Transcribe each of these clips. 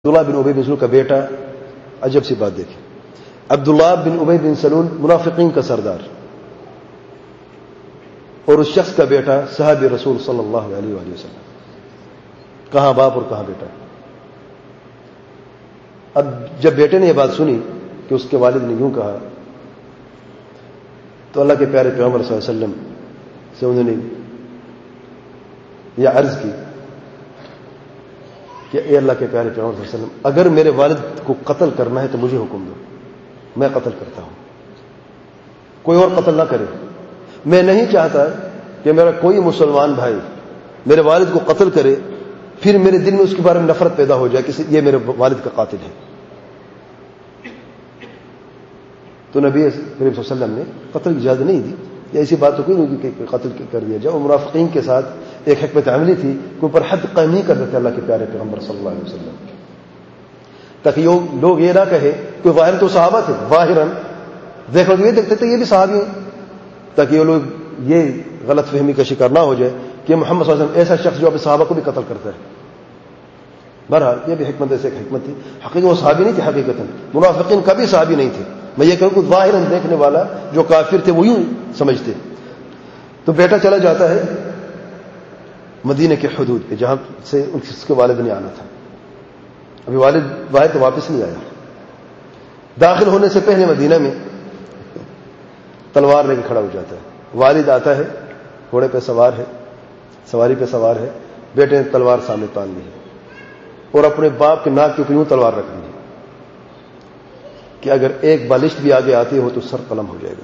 عبداللہ بن ابی بن سلول کا بیٹا، عجب سی بات دیکھیں، عبداللہ بن ابی بن سلول منافقین کا سردار، اور اس شخص کا بیٹا صحابی رسول صلی اللہ علیہ وآلہ وسلم، کہاں باپ اور کہاں بیٹا۔ اب جب بیٹے نے یہ بات سنی کہ اس کے والد نے یوں کہا تو اللہ کے پیارے پیغمبر صلی اللہ علیہ وسلم سے انہوں نے یہ عرض کی کہ اے اللہ کے پیارے پیغمبر صلی اللہ علیہ وسلم، اگر میرے والد کو قتل کرنا ہے تو مجھے حکم دو، میں قتل کرتا ہوں، کوئی اور قتل نہ کرے۔ میں نہیں چاہتا کہ میرا کوئی مسلمان بھائی میرے والد کو قتل کرے، پھر میرے دل میں اس کے بارے میں نفرت پیدا ہو جائے کہ یہ میرے والد کا قاتل ہے۔ تو نبی کریم صلی اللہ علیہ وسلم نے قتل کی اجازت نہیں دی، یا ایسی بات تو کوئی نہیں کہ قتل کر دیا جائے۔ اور منافقین کے ساتھ ایک حکمت عملی تھی کہ اوپر حد قائم نہیں کر دیتے اللہ کے پیارے پیغمبر صلی اللہ علیہ وسلم، تاکہ لوگ یہ نہ کہے کہ ظاہر تو صحابہ تھے، ظاہراً دیکھو یہ دیکھتے تھے یہ بھی صحابی ہیں، تاکہ یہ لوگ یہ غلط فہمی کا شکار نہ ہو جائے کہ محمد صلی اللہ علیہ وسلم ایسا شخص جو اپنے صحابہ کو بھی قتل کرتا ہے۔ بہرحال یہ بھی حکمت ایسے ایک حکمت تھی، حقیقت وہ صحابی نہیں تھے، حقیقتاً منافقین کبھی صحابی نہیں تھے۔ میں یہ کہوں کہ ظاہراً دیکھنے والا جو کافر تھے وہ یوں سمجھتے۔ تو بیٹا چلا جاتا ہے مدینہ کے حدود پہ جہاں سے اس کے والد نے آنا تھا، ابھی والد باہر تو واپس نہیں آیا۔ داخل ہونے سے پہلے مدینہ میں تلوار لے کے کھڑا ہو جاتا ہے، والد آتا ہے، گھوڑے پہ سوار ہے، سواری پہ سوار ہے، بیٹے نے تلوار سامنے تان لی ہے اور اپنے باپ کے ناک کے اوپر یوں تلوار رکھ لی ہے کہ اگر ایک بالشت بھی آگے آتی ہو تو سر قلم ہو جائے گا۔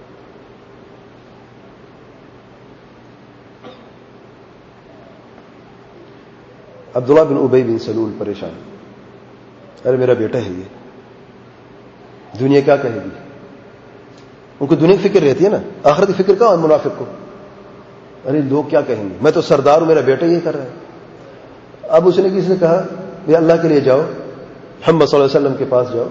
عبداللہ بن ابی بن سلول پریشان، ارے میرا بیٹا ہے یہ، دنیا کیا کہے گی؟ ان کو دنیا کی فکر رہتی ہے نا، آخرت کی فکر کہاں ہے منافق کو؟ ارے لوگ کیا کہیں گے، میں تو سردار ہوں، میرا بیٹا یہ کر رہا ہے۔ اب اس نے کسی نے کہا بھائی اللہ کے لیے جاؤ، محمد صلی اللہ علیہ وسلم کے پاس جاؤ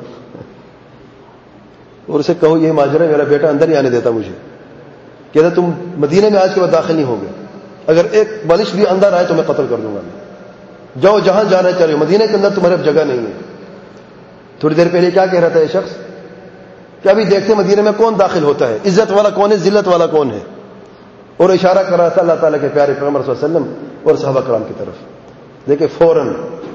اور اسے کہو یہ ماجرا، میرا بیٹا اندر ہی آنے دیتا مجھے، کہتا تم مدینے میں آج کے بعد داخل نہیں ہوگے، اگر ایک بالش بھی اندر آئے تو میں قتل کر دوں گا، جاؤ جہاں جانا چاہیے، مدینے کے اندر تمہارے اب جگہ نہیں ہے۔ تھوڑی دیر پہلے کیا کہہ رہا تھا یہ شخص کہ ابھی دیکھتے مدینے میں کون داخل ہوتا ہے، عزت والا کون ہے، ذلت والا کون ہے، اور اشارہ کر رہا تھا اللہ تعالیٰ کے پیارے پیغمبر صلی اللہ علیہ وسلم اور صحابہ کرام کی طرف۔ دیکھیں فوراً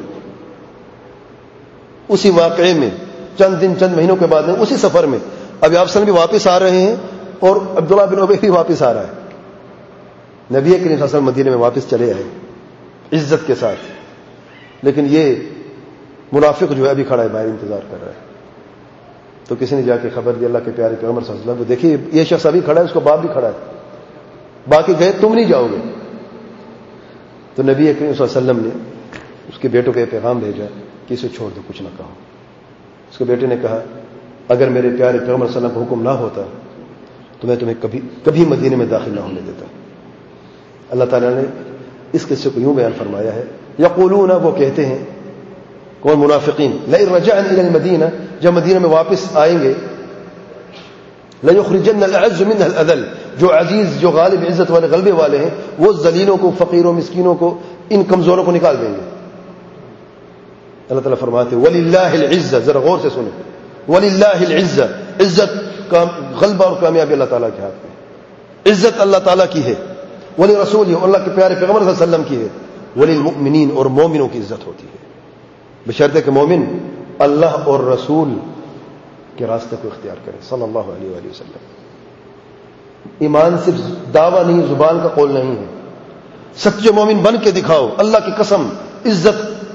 اسی واقعے میں چند دن چند مہینوں کے بعد اسی سفر میں ابھی آپ صلی اللہ علیہ وسلم بھی واپس آ رہے ہیں اور عبداللہ بن ابی بھی واپس آ رہا ہے۔ نبی کریم صلی اللہ علیہ وسلم مدینے میں واپس چلے آئے عزت کے ساتھ، لیکن یہ منافق جو ہے ابھی کھڑا ہے باہر انتظار کر رہا ہے۔ تو کسی نے جا کے خبر دی اللہ کے پیارے پیغمبر صلی اللہ علیہ وسلم کو، دیکھیے یہ شخص ابھی کھڑا ہے، اس کو باپ بھی کھڑا ہے، باقی گئے تم نہیں جاؤ گے۔ تو نبی کریم صلی اللہ علیہ وسلم نے اس کے بیٹوں کو یہ پیغام بھیجا کہ اسے چھوڑ دو، کچھ نہ کہو۔ اس کے بیٹے نے کہا اگر میرے پیارے پیغمبر صلی اللہ علیہ وسلم کو حکم نہ ہوتا تو میں تمہیں کبھی مدینے میں داخل نہ ہونے دیتا۔ اللہ تعالیٰ نے اس قصے کو یوں بیان فرمایا ہے، یقولون، وہ کہتے ہیں، کون؟ منافقین، لئن رجعنا الى المدینہ، جب مدینہ میں واپس آئیں گے، لَيُخْرِجَنَّ الْأَعَزُّ مِنْهَا الْأَذَلَّ، جو عزیز، جو غالب، عزت والے، غلبے والے ہیں، وہ ذلیلوں کو، فقیروں، مسکینوں کو، ان کمزوروں کو نکال دیں گے۔ اللہ تعالیٰ فرماتے ہیں وَلِلَّهِ الْعِزَّةُ، ذرا غور سے سنیں، وَلِلَّهِ الْعِزَّةُ، عزت کا غلبہ اور کامیابی اللہ تعالیٰ کے ہاتھ میں، عزت اللہ تعالیٰ کی ہے، وَلِرَسُولِهِ، اللہ کے پیارے پیغمبر صلی اللہ علیہ وسلم کی ہے، وَلِلْمُؤْمِنِينَ، اور مومنوں کی عزت ہوتی ہے، بشرطے کہ مومن اللہ اور رسول کے راستے کو اختیار کرے صلی اللہ علیہ وآلہ وسلم۔ ایمان صرف دعویٰ نہیں، زبان کا قول نہیں ہے، سچے مومن بن کے دکھاؤ، اللہ کی قسم عزت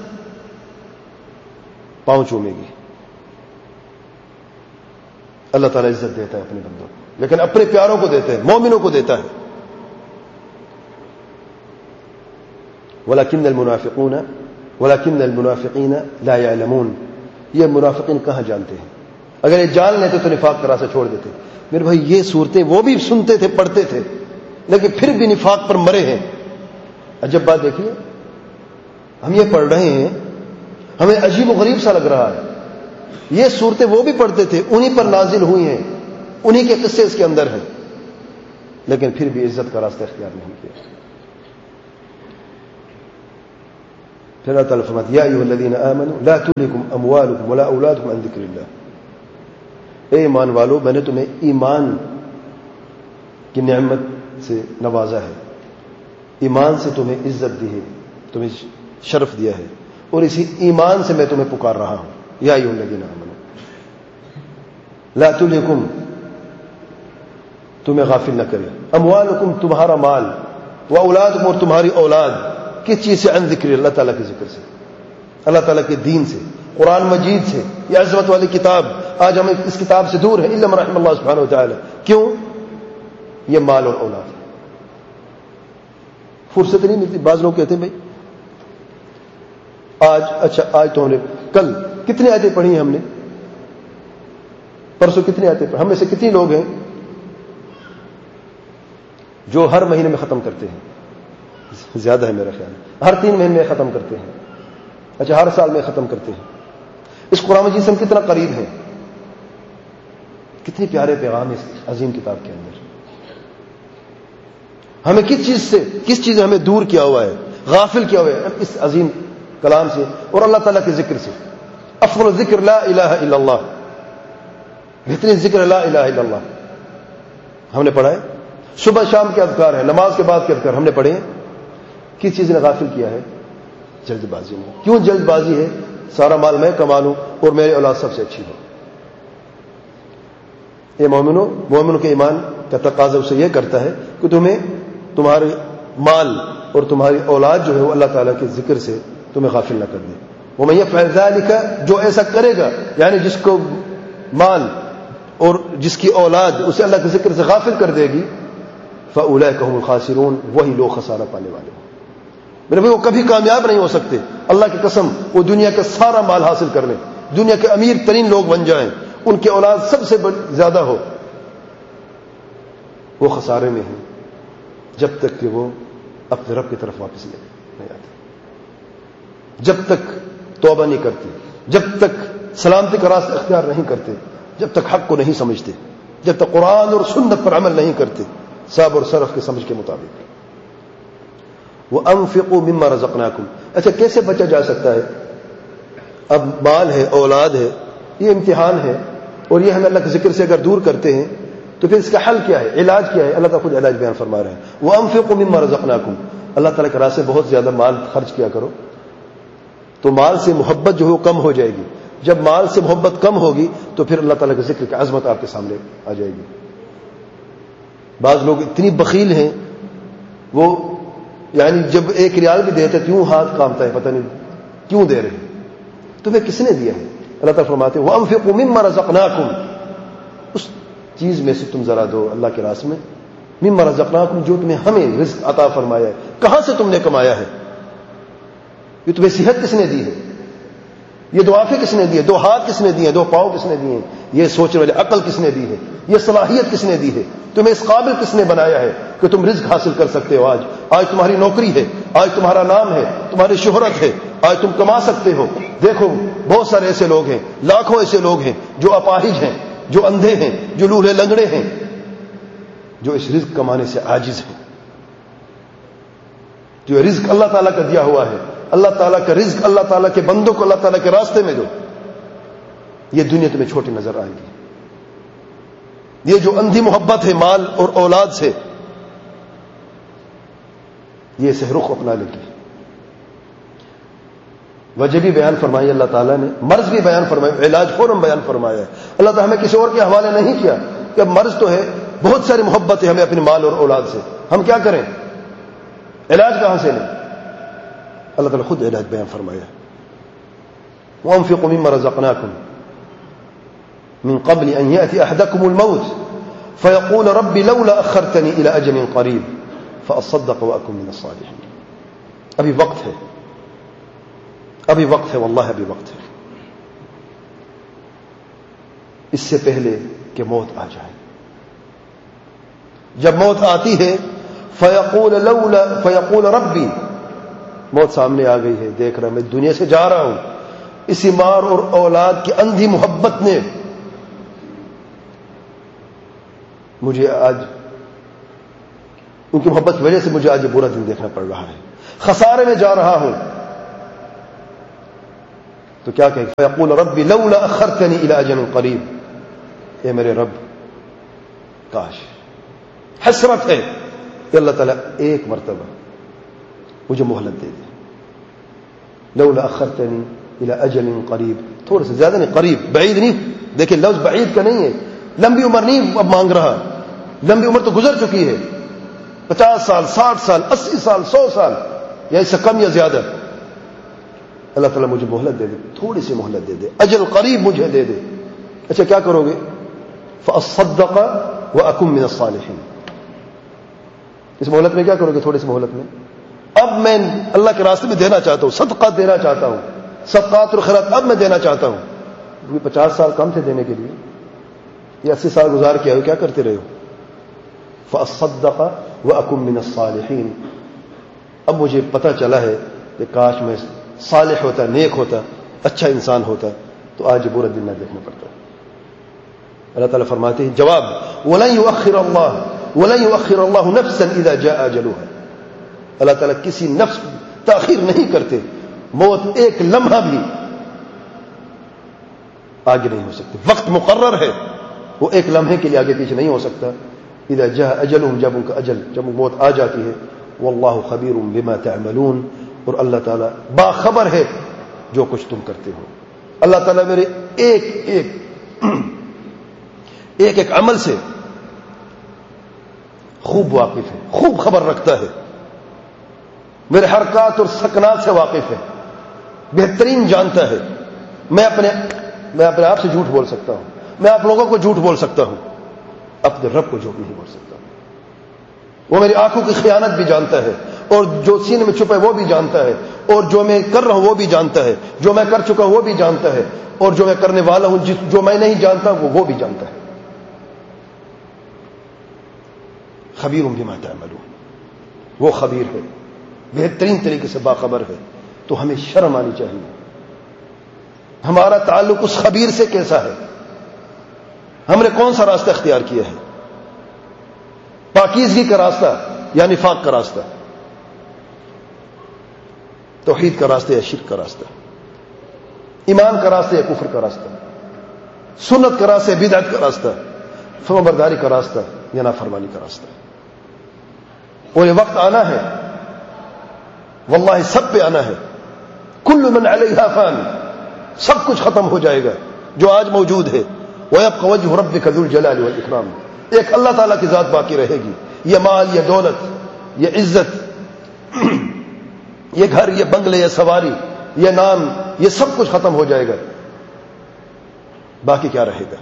پاؤں چومے گی۔ اللہ تعالیٰ عزت دیتا ہے اپنے بندوں کو، لیکن اپنے پیاروں کو دیتا ہے، مومنوں کو دیتا ہے۔ وَلَكِنَّ الْمُنَافِقِينَ لَا يَعْلَمُونَ، یہ منافقین کہاں جانتے ہیں، اگر یہ جان لیتے تو نفاق کا راستہ چھوڑ دیتے۔ میرے بھائی یہ صورتیں وہ بھی سنتے تھے، پڑھتے تھے، لیکن پھر بھی نفاق پر مرے ہیں۔ عجب بات دیکھیے، ہم یہ پڑھ رہے ہیں، ہمیں عجیب و غریب سا لگ رہا ہے، یہ صورتیں وہ بھی پڑھتے تھے، انہی پر نازل ہوئی ہیں، انہی کے قصے اس کے اندر ہیں، لیکن پھر بھی عزت کا راستہ اختیار نہیں کیا۔ پھر اللہ تعالیٰ فرماتے یا ایھا الذین آمنوا لا تلھکم اموالکم ولا اولادکم عن ذکر اللہ. اے ایمان والو، میں نے تمہیں ایمان کی نعمت سے نوازا ہے، ایمان سے تمہیں عزت دی ہے، تمہیں شرف دیا ہے، اور اسی ایمان سے میں تمہیں پکار رہا ہوں. یا ایھا الذین آمنوا لا تلھکم، تمہیں غافل نہ کرے، اموالکم تمہارا مال، و اولادکم اور تمہاری اولاد، کس چیز سے؟ عن ذکر اللہ تعالیٰ کے ذکر سے، اللہ تعالیٰ کے دین سے، قرآن مجید سے. یہ عظمت والی کتاب، آج ہم اس کتاب سے دور ہیں الا من رحم اللہ سبحانہ وتعالی. کیوں؟ یہ مال اور اولاد، فرصت نہیں ملتی. بعض لوگ کہتے ہیں بھائی آج تو ہم نے کل کتنی آیتیں پڑھی ہیں، ہم نے پرسوں کتنی آیتیں پڑھی. ہم میں سے کتنی لوگ ہیں جو ہر مہینے میں ختم کرتے ہیں؟ زیادہ ہے میرا خیال، ہر 3 مہینے میں ختم کرتے ہیں. اچھا، ہر سال میں ختم کرتے ہیں. اس قرآن مجید سے ہم کتنا قریب ہیں، کتنے پیارے پیغام اس عظیم کتاب کے اندر. ہمیں کس چیز ہمیں دور کیا ہوا ہے، غافل کیا ہوا ہے اس عظیم کلام سے اور اللہ تعالیٰ کے ذکر سے. افضل الذکر لا الہ الا اللہ، بہترین ذکر لا الہ الا اللہ. ہم نے پڑھا ہے صبح شام کے اذکار ہیں، نماز کے بعد کے اذکار ہم نے پڑھے ہیں. کس چیز نے غافل کیا ہے؟ جلد بازی میں. کیوں جلد بازی ہے؟ سارا مال میں کما لوں اور میری اولاد سب سے اچھی ہو. یہ مومنوں کے ایمان کا تقاضا اسے یہ کرتا ہے کہ تمہارے مال اور تمہاری اولاد جو ہے وہ اللہ تعالیٰ کے ذکر سے تمہیں غافل نہ کر دے. وَمَن يَفْعَلْ ذَلِكَ، جو ایسا کرے گا، یعنی جس کو مال اور جس کی اولاد اسے اللہ کے ذکر سے غافل کر دے گی، فَأُولَئِكَ هُمُ الْخَاسِرُونَ، وہی لوگ خسارہ پانے والے ہیں. میرے بھائی وہ کبھی کامیاب نہیں ہو سکتے. اللہ کی قسم، وہ دنیا کا سارا مال حاصل کر لیں، دنیا کے امیر ترین لوگ بن جائیں، ان کے اولاد سب سے زیادہ ہو، وہ خسارے میں ہیں جب تک کہ وہ اپنے رب کی طرف واپس نہیں آتے، جب تک توبہ نہیں کرتے، جب تک سلامتی کا راستہ اختیار نہیں کرتے، جب تک حق کو نہیں سمجھتے، جب تک قرآن اور سنت پر عمل نہیں کرتے صبر اور صرف کے سمجھ کے مطابق. وَأَنفِقُوا مِمَّا رَزَقْنَاكُمْ. اچھا، کیسے بچا جا سکتا ہے؟ اب مال ہے، اولاد ہے، یہ امتحان ہے، اور یہ ہم اللہ کے ذکر سے اگر دور کرتے ہیں تو پھر اس کا حل کیا ہے، علاج کیا ہے؟ اللہ تعالیٰ خود علاج بیان فرما رہے ہیں. وَأَنفِقُوا مِمَّا رَزَقْنَاكُمْ. اللہ تعالیٰ کے راستے بہت زیادہ مال خرچ کیا کرو، تو مال سے محبت جو ہے وہ کم ہو جائے گی. جب مال سے محبت کم ہوگی تو پھر اللہ تعالیٰ کے ذکر کی عظمت آپ کے سامنے آ جائے گی. بعض لوگ اتنی بخیل ہیں، وہ یعنی جب 1 ریال بھی دیتے تو یوں ہاتھ کامتا ہے، پتہ نہیں کیوں دے رہے ہیں. تمہیں کس نے دیا ہے؟ اللہ تعالیٰ فرماتے ہیں وَأَنفِقُوا مِمَّا رَزَقْنَاكُمْ. اس چیز میں سے تم ذرا دو اللہ کے راستے میں، مِمَّا رَزَقْنَاكُمْ، جو تمہیں ہمیں رزق عطا فرمایا ہے. کہاں سے تم نے کمایا ہے؟ یہ تمہیں صحت کس نے دی ہے؟ یہ 2 آنکھیں کس نے دی ہے؟ 2 ہاتھ کس نے دیے ہیں؟ 2 پاؤں کس نے دیے ہیں؟ یہ سوچنے والے عقل کس نے دی ہے؟ یہ صلاحیت کس نے دی ہے؟ تمہیں اس قابل کس نے بنایا ہے کہ تم رزق حاصل کر سکتے ہو؟ آج تمہاری نوکری ہے، آج تمہارا نام ہے، تمہاری شہرت ہے، آج تم کما سکتے ہو. دیکھو بہت سارے ایسے لوگ ہیں، لاکھوں ایسے لوگ ہیں جو اپاہج ہیں، جو اندھے ہیں، جو لولے لنگڑے ہیں، جو اس رزق کمانے سے عاجز ہیں. جو رزق اللہ تعالیٰ کا دیا ہوا ہے، اللہ تعالیٰ کا رزق اللہ تعالیٰ کے بندوں کو اللہ تعالیٰ کے راستے میں دو. یہ دنیا تمہیں چھوٹی نظر آئے گی. یہ جو اندھی محبت ہے مال اور اولاد سے، یہ اسے رخ اپنا لے گی. وجہ بھی بیان فرمائی اللہ تعالیٰ نے، مرض بھی بیان فرمایا، علاج فوراً بیان فرمایا ہے. اللہ تعالیٰ ہمیں کسی اور کے حوالے نہیں کیا کہ اب مرض تو ہے، بہت ساری محبت ہے ہمیں اپنے مال اور اولاد سے، ہم کیا کریں؟ علاج کہاں سے لیں؟ اللہ تعالیٰ خود علاج بیان فرمایا. وَأَنفِقُوا مِمَّا رَزَقْنَاكُمْ من قبل أن يأتي أحدكم الموت فيقول رب لولا أخرتني إلى أجل قريب فأصدق وأكن من الصالحين. ابھی وقت ہے، ابھی وقت ہے، واللہ ابھی وقت ہے، اس سے پہلے کہ موت آ جائے. جب موت آتی ہے فیقول ربی، موت سامنے آ گئی ہے، دیکھ رہا میں دنیا سے جا رہا ہوں، اسی مال اور اولاد کی اندھی محبت نے مجھے آج، ان کی محبت کی وجہ سے مجھے آج یہ برا دن دیکھنا پڑ رہا ہے، خسارے میں جا رہا ہوں. تو کیا کہے فیقول ربی لولا اخرتنی الی اجل قریب، اے میرے رب کاش، حسرت ہے کہ اللہ تعالیٰ ایک مرتبہ مجھے مہلت دے دے، لولا اخرتنی الی اجل قریب، تھوڑا سا زیادہ نہیں، قریب، بعید نہیں، دیکھیں لفظ بعید کا نہیں ہے، لمبی عمر نہیں اب مانگ رہا، لمبی عمر تو گزر چکی ہے، 50 سال 60 سال 80 سال 100 سال یا اس سے کم یا زیادہ، اللہ تعالیٰ مجھے مہلت دے دے، تھوڑی سی مہلت دے دے، اجل قریب مجھے دے دے۔ اچھا کیا کرو گے؟ فاصدق واکن من الصالحین، اس مہلت میں کیا کرو گے؟ تھوڑی سی مہلت میں اب میں اللہ کے راستے میں دینا چاہتا ہوں، صدقات دینا چاہتا ہوں، صدقات اور خیرات اب میں دینا چاہتا ہوں، کیونکہ 50 سال کم تھے دینے کے لیے، یہ 80 سال گزار کے آئے ہو، کیا کرتے رہے ہو؟ فاصدق واکن من الصالحین، اب مجھے پتہ چلا ہے کہ کاش میں صالح ہوتا، نیک ہوتا، اچھا انسان ہوتا تو آج برا دن نہ دیکھنا پڑتا۔ اللہ تعالیٰ فرماتے ہیں جواب وَلَن يُؤَخِّرَ اللَّهُ نَفْسًا إِذَا جَاءَ أَجَلُهَا، اللہ تعالیٰ کسی نفس تاخیر نہیں کرتے، موت ایک لمحہ بھی آگے نہیں ہو سکتی، وقت مقرر ہے، وہ ایک لمحے کے لیے آگے پیچھے نہیں ہو سکتا۔ اذا جاء اجلهم، جب ان کا اجل، جب موت آ جاتی ہے، واللہ خبیر بما تعملون، اور اللہ تعالیٰ باخبر ہے جو کچھ تم کرتے ہو۔ اللہ تعالیٰ میرے ایک ایک عمل سے خوب واقف ہے، خوب خبر رکھتا ہے، میرے حرکات اور سکنات سے واقف ہے، بہترین جانتا ہے۔ میں اپنے آپ سے جھوٹ بول سکتا ہوں، میں آپ لوگوں کو جھوٹ بول سکتا ہوں، اپنے رب کو جھوٹ نہیں بول سکتا۔ وہ میری آنکھوں کی خیانت بھی جانتا ہے، اور جو سینے میں چھپا ہے وہ بھی جانتا ہے، اور جو میں کر رہا ہوں وہ بھی جانتا ہے، جو میں کر چکا ہوں وہ بھی جانتا ہے، اور جو میں کرنے والا ہوں جو میں نہیں جانتا وہ بھی جانتا ہے۔ خبیر بما تعملون، وہ خبیر ہے، بہترین طریقے سے باخبر ہے، تو ہمیں شرم آنی چاہیے۔ ہمارا تعلق اس خبیر سے کیسا ہے؟ ہم نے کون سا راستہ اختیار کیا ہے؟ پاکیزگی کا راستہ یا نفاق کا راستہ؟ توحید کا راستہ یا شرک کا راستہ؟ ایمان کا راستہ یا کفر کا راستہ؟ سنت کا راستہ یا بدعت کا راستہ؟ فرمانبرداری کا راستہ یا نافرمانی کا راستہ؟ اور یہ وقت آنا ہے، واللہ سب پہ آنا ہے، کل من علیہا فان، سب کچھ ختم ہو جائے گا جو آج موجود ہے، وَيَبْقَ وَجْهُ رَبِّكَ ذُو الْجَلَالِ وَالْإِكْرَامِ، ایک اللہ تعالیٰ کی ذات باقی رہے گی، یہ مال، یہ دولت، یہ عزت، یہ گھر، یہ بنگلے، یہ سواری، یہ نام، یہ سب کچھ ختم ہو جائے گا، باقی کیا رہے گا؟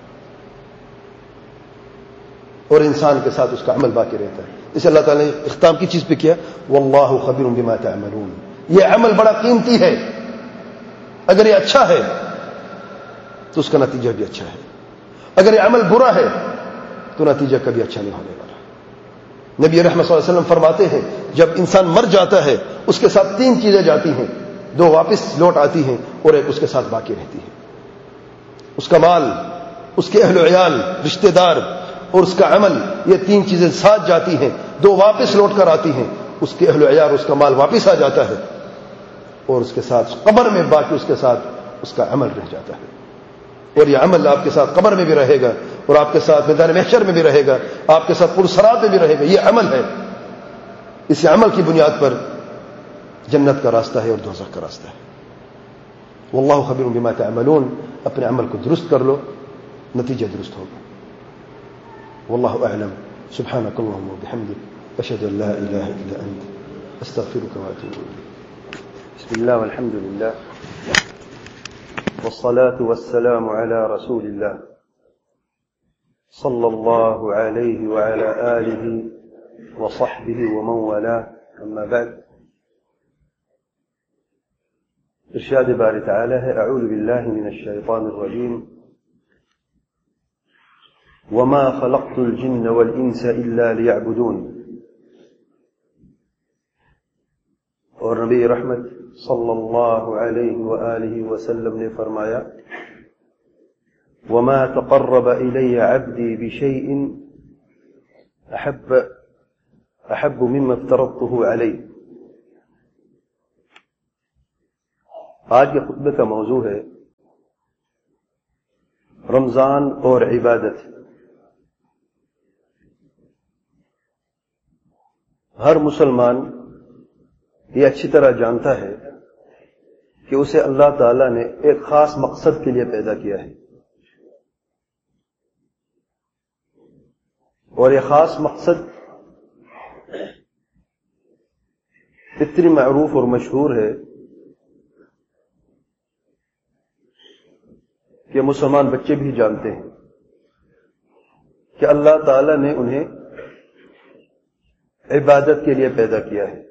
اور انسان کے ساتھ اس کا عمل باقی رہتا ہے۔ اسے اللہ تعالیٰ نے اختتام کی چیز پہ کیا واللہ خبیر بما تعملون، یہ عمل بڑا قیمتی ہے، اگر یہ اچھا ہے تو اس کا نتیجہ بھی اچھا ہے، اگر یہ عمل برا ہے تو نتیجہ کبھی اچھا نہیں ہونے والا۔ نبی رحمت صلی اللہ علیہ وسلم فرماتے ہیں جب انسان مر جاتا ہے اس کے ساتھ 3 چیزیں جاتی ہیں، 2 واپس لوٹ آتی ہیں اور ایک اس کے ساتھ باقی رہتی ہے، اس کا مال، اس کے اہل و عیال، رشتہ دار اور اس کا عمل، یہ 3 چیزیں ساتھ جاتی ہیں، 2 واپس لوٹ کر آتی ہیں، اس کے اہل و عیال، اس کا مال واپس آ جاتا ہے، اور اس کے ساتھ قبر میں باقی اس کے ساتھ اس کا عمل رہ جاتا ہے، اور یہ عمل آپ کے ساتھ قبر میں بھی رہے گا اور آپ کے ساتھ میدان محشر میں بھی رہے گا، آپ کے ساتھ پرصراط میں بھی رہے گا۔ یہ عمل ہے، اس عمل کی بنیاد پر جنت کا راستہ ہے اور دوزخ کا راستہ ہے۔ واللہ خبیر بما تعملون، اپنے عمل کو درست کر لو، نتیجہ درست ہوگا۔ واللہ اعلم، سبحانک اللہم وبحمدک، اشہد ان لا الہ الا انت، استغفرک واتوب الیک۔ بسم اللہ والحمد للہ والصلاة والسلام على رسول الله صلى الله عليه وعلى آله وصحبه ومن والاه، أما بعد، إرشاد باري تعالى أعوذ بالله من الشيطان الرجيم وما خلقت الجن والإنس إلا ليعبدون، اور نبی رحمت صلی اللہ علیہ وآلہ وسلم نے فرمایا وما تقرب إلي عبدي بشيء أحب مما افترضته عليه، آج کے خطبے کا موضوع ہے رمضان اور عبادت۔ ہر مسلمان یہ اچھی طرح جانتا ہے کہ اسے اللہ تعالی نے ایک خاص مقصد کے لیے پیدا کیا ہے، اور یہ خاص مقصد اتنی معروف اور مشہور ہے کہ مسلمان بچے بھی جانتے ہیں کہ اللہ تعالی نے انہیں عبادت کے لیے پیدا کیا ہے۔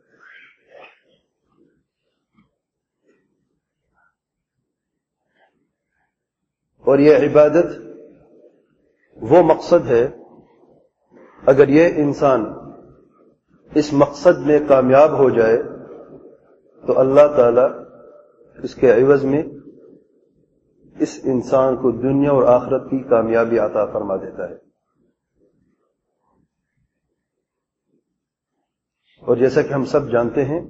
اور یہ عبادت وہ مقصد ہے، اگر یہ انسان اس مقصد میں کامیاب ہو جائے تو اللہ تعالی اس کے عوض میں اس انسان کو دنیا اور آخرت کی کامیابی عطا فرما دیتا ہے۔ اور جیسا کہ ہم سب جانتے ہیں،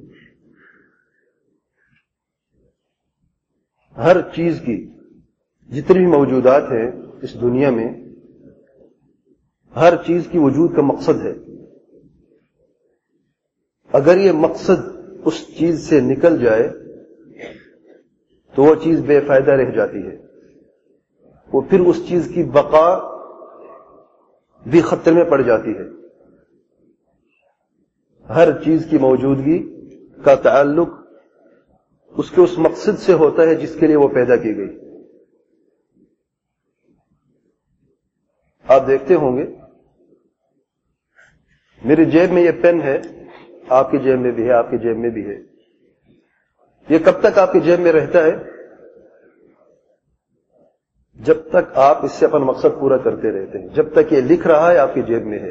ہر چیز کی جتنی بھی موجودات ہیں اس دنیا میں، ہر چیز کی وجود کا مقصد ہے۔ اگر یہ مقصد اس چیز سے نکل جائے تو وہ چیز بے فائدہ رہ جاتی ہے، وہ پھر اس چیز کی بقا بھی خطرے میں پڑ جاتی ہے۔ ہر چیز کی موجودگی کا تعلق اس کے اس مقصد سے ہوتا ہے جس کے لیے وہ پیدا کی گئی۔ آپ دیکھتے ہوں گے میری جیب میں یہ پین ہے، آپ کی جیب میں بھی ہے، آپ کی جیب میں بھی ہے۔ یہ کب تک آپ کی جیب میں رہتا ہے؟ جب تک آپ اس سے اپنا مقصد پورا کرتے رہتے ہیں، جب تک یہ لکھ رہا ہے آپ کی جیب میں ہے۔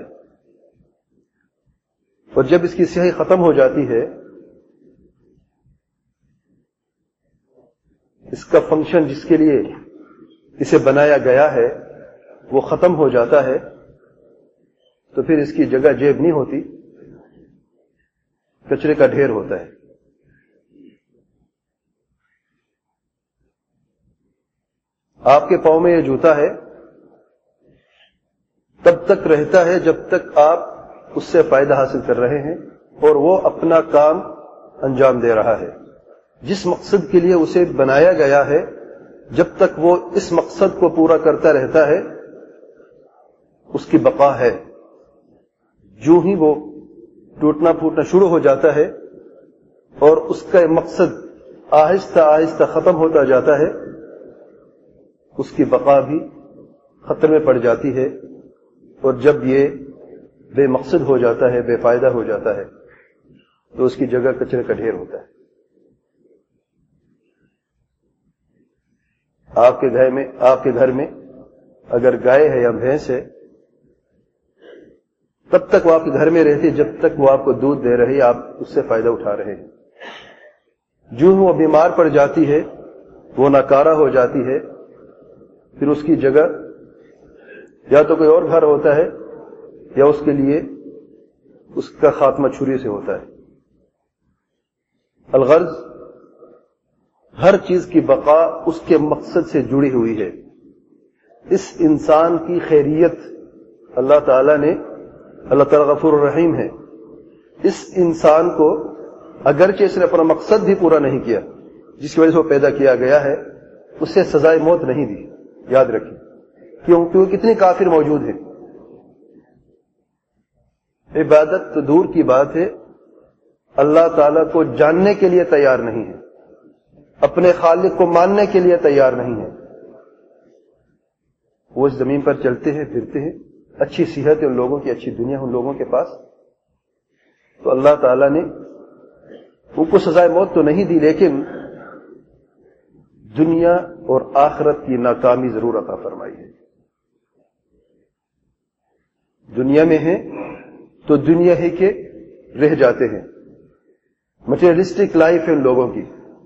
اور جب اس کی سیاہی ختم ہو جاتی ہے، اس کا فنکشن جس کے لیے اسے بنایا گیا ہے وہ ختم ہو جاتا ہے، تو پھر اس کی جگہ جیب نہیں ہوتی، کچرے کا ڈھیر ہوتا ہے۔ آپ کے پاؤں میں یہ جوتا ہے، تب تک رہتا ہے جب تک آپ اس سے فائدہ حاصل کر رہے ہیں اور وہ اپنا کام انجام دے رہا ہے۔ جس مقصد کے لیے اسے بنایا گیا ہے، جب تک وہ اس مقصد کو پورا کرتا رہتا ہے اس کی بقا ہے۔ جو ہی وہ ٹوٹنا پھوٹنا شروع ہو جاتا ہے اور اس کا مقصد آہستہ آہستہ ختم ہوتا جاتا ہے، اس کی بقا بھی خطرے میں پڑ جاتی ہے۔ اور جب یہ بے مقصد ہو جاتا ہے، بے فائدہ ہو جاتا ہے، تو اس کی جگہ کچرے کا ڈھیر ہوتا ہے۔ آپ کے گھر میں اگر گائے ہے یا بھینس ہے، تب تک وہ آپ کے گھر میں رہتی ہے جب تک وہ آپ کو دودھ دے رہی ہے، آپ اس سے فائدہ اٹھا رہے ہیں۔ جو وہ بیمار پڑ جاتی ہے، وہ ناکارہ ہو جاتی ہے، پھر اس کی جگہ یا تو کوئی اور گھر ہوتا ہے یا اس کے لیے اس کا خاتمہ چھری سے ہوتا ہے۔ الغرض ہر چیز کی بقا اس کے مقصد سے جڑی ہوئی ہے۔ اس انسان کی خیریت اللہ تعالی غفور الرحیم ہے۔ اس انسان کو اگرچہ اس نے اپنا مقصد بھی پورا نہیں کیا جس کی وجہ سے وہ پیدا کیا گیا ہے، اسے سزائے موت نہیں دی، یاد رکھیں، کیونکہ کتنے کافر موجود ہیں۔ عبادت تو دور کی بات ہے، اللہ تعالی کو جاننے کے لیے تیار نہیں ہے، اپنے خالق کو ماننے کے لیے تیار نہیں ہے۔ وہ اس زمین پر چلتے ہیں پھرتے ہیں، اچھی صحت ہے ان لوگوں کی، اچھی دنیا ہے ان لوگوں کے پاس، تو اللہ تعالی نے ان کو سزائے موت تو نہیں دی، لیکن دنیا اور آخرت کی ناکامی ضرور عطا فرمائی ہے۔ دنیا میں ہیں تو دنیا ہی کے رہ جاتے ہیں، مٹیریلسٹک لائف ہے ان لوگوں کی۔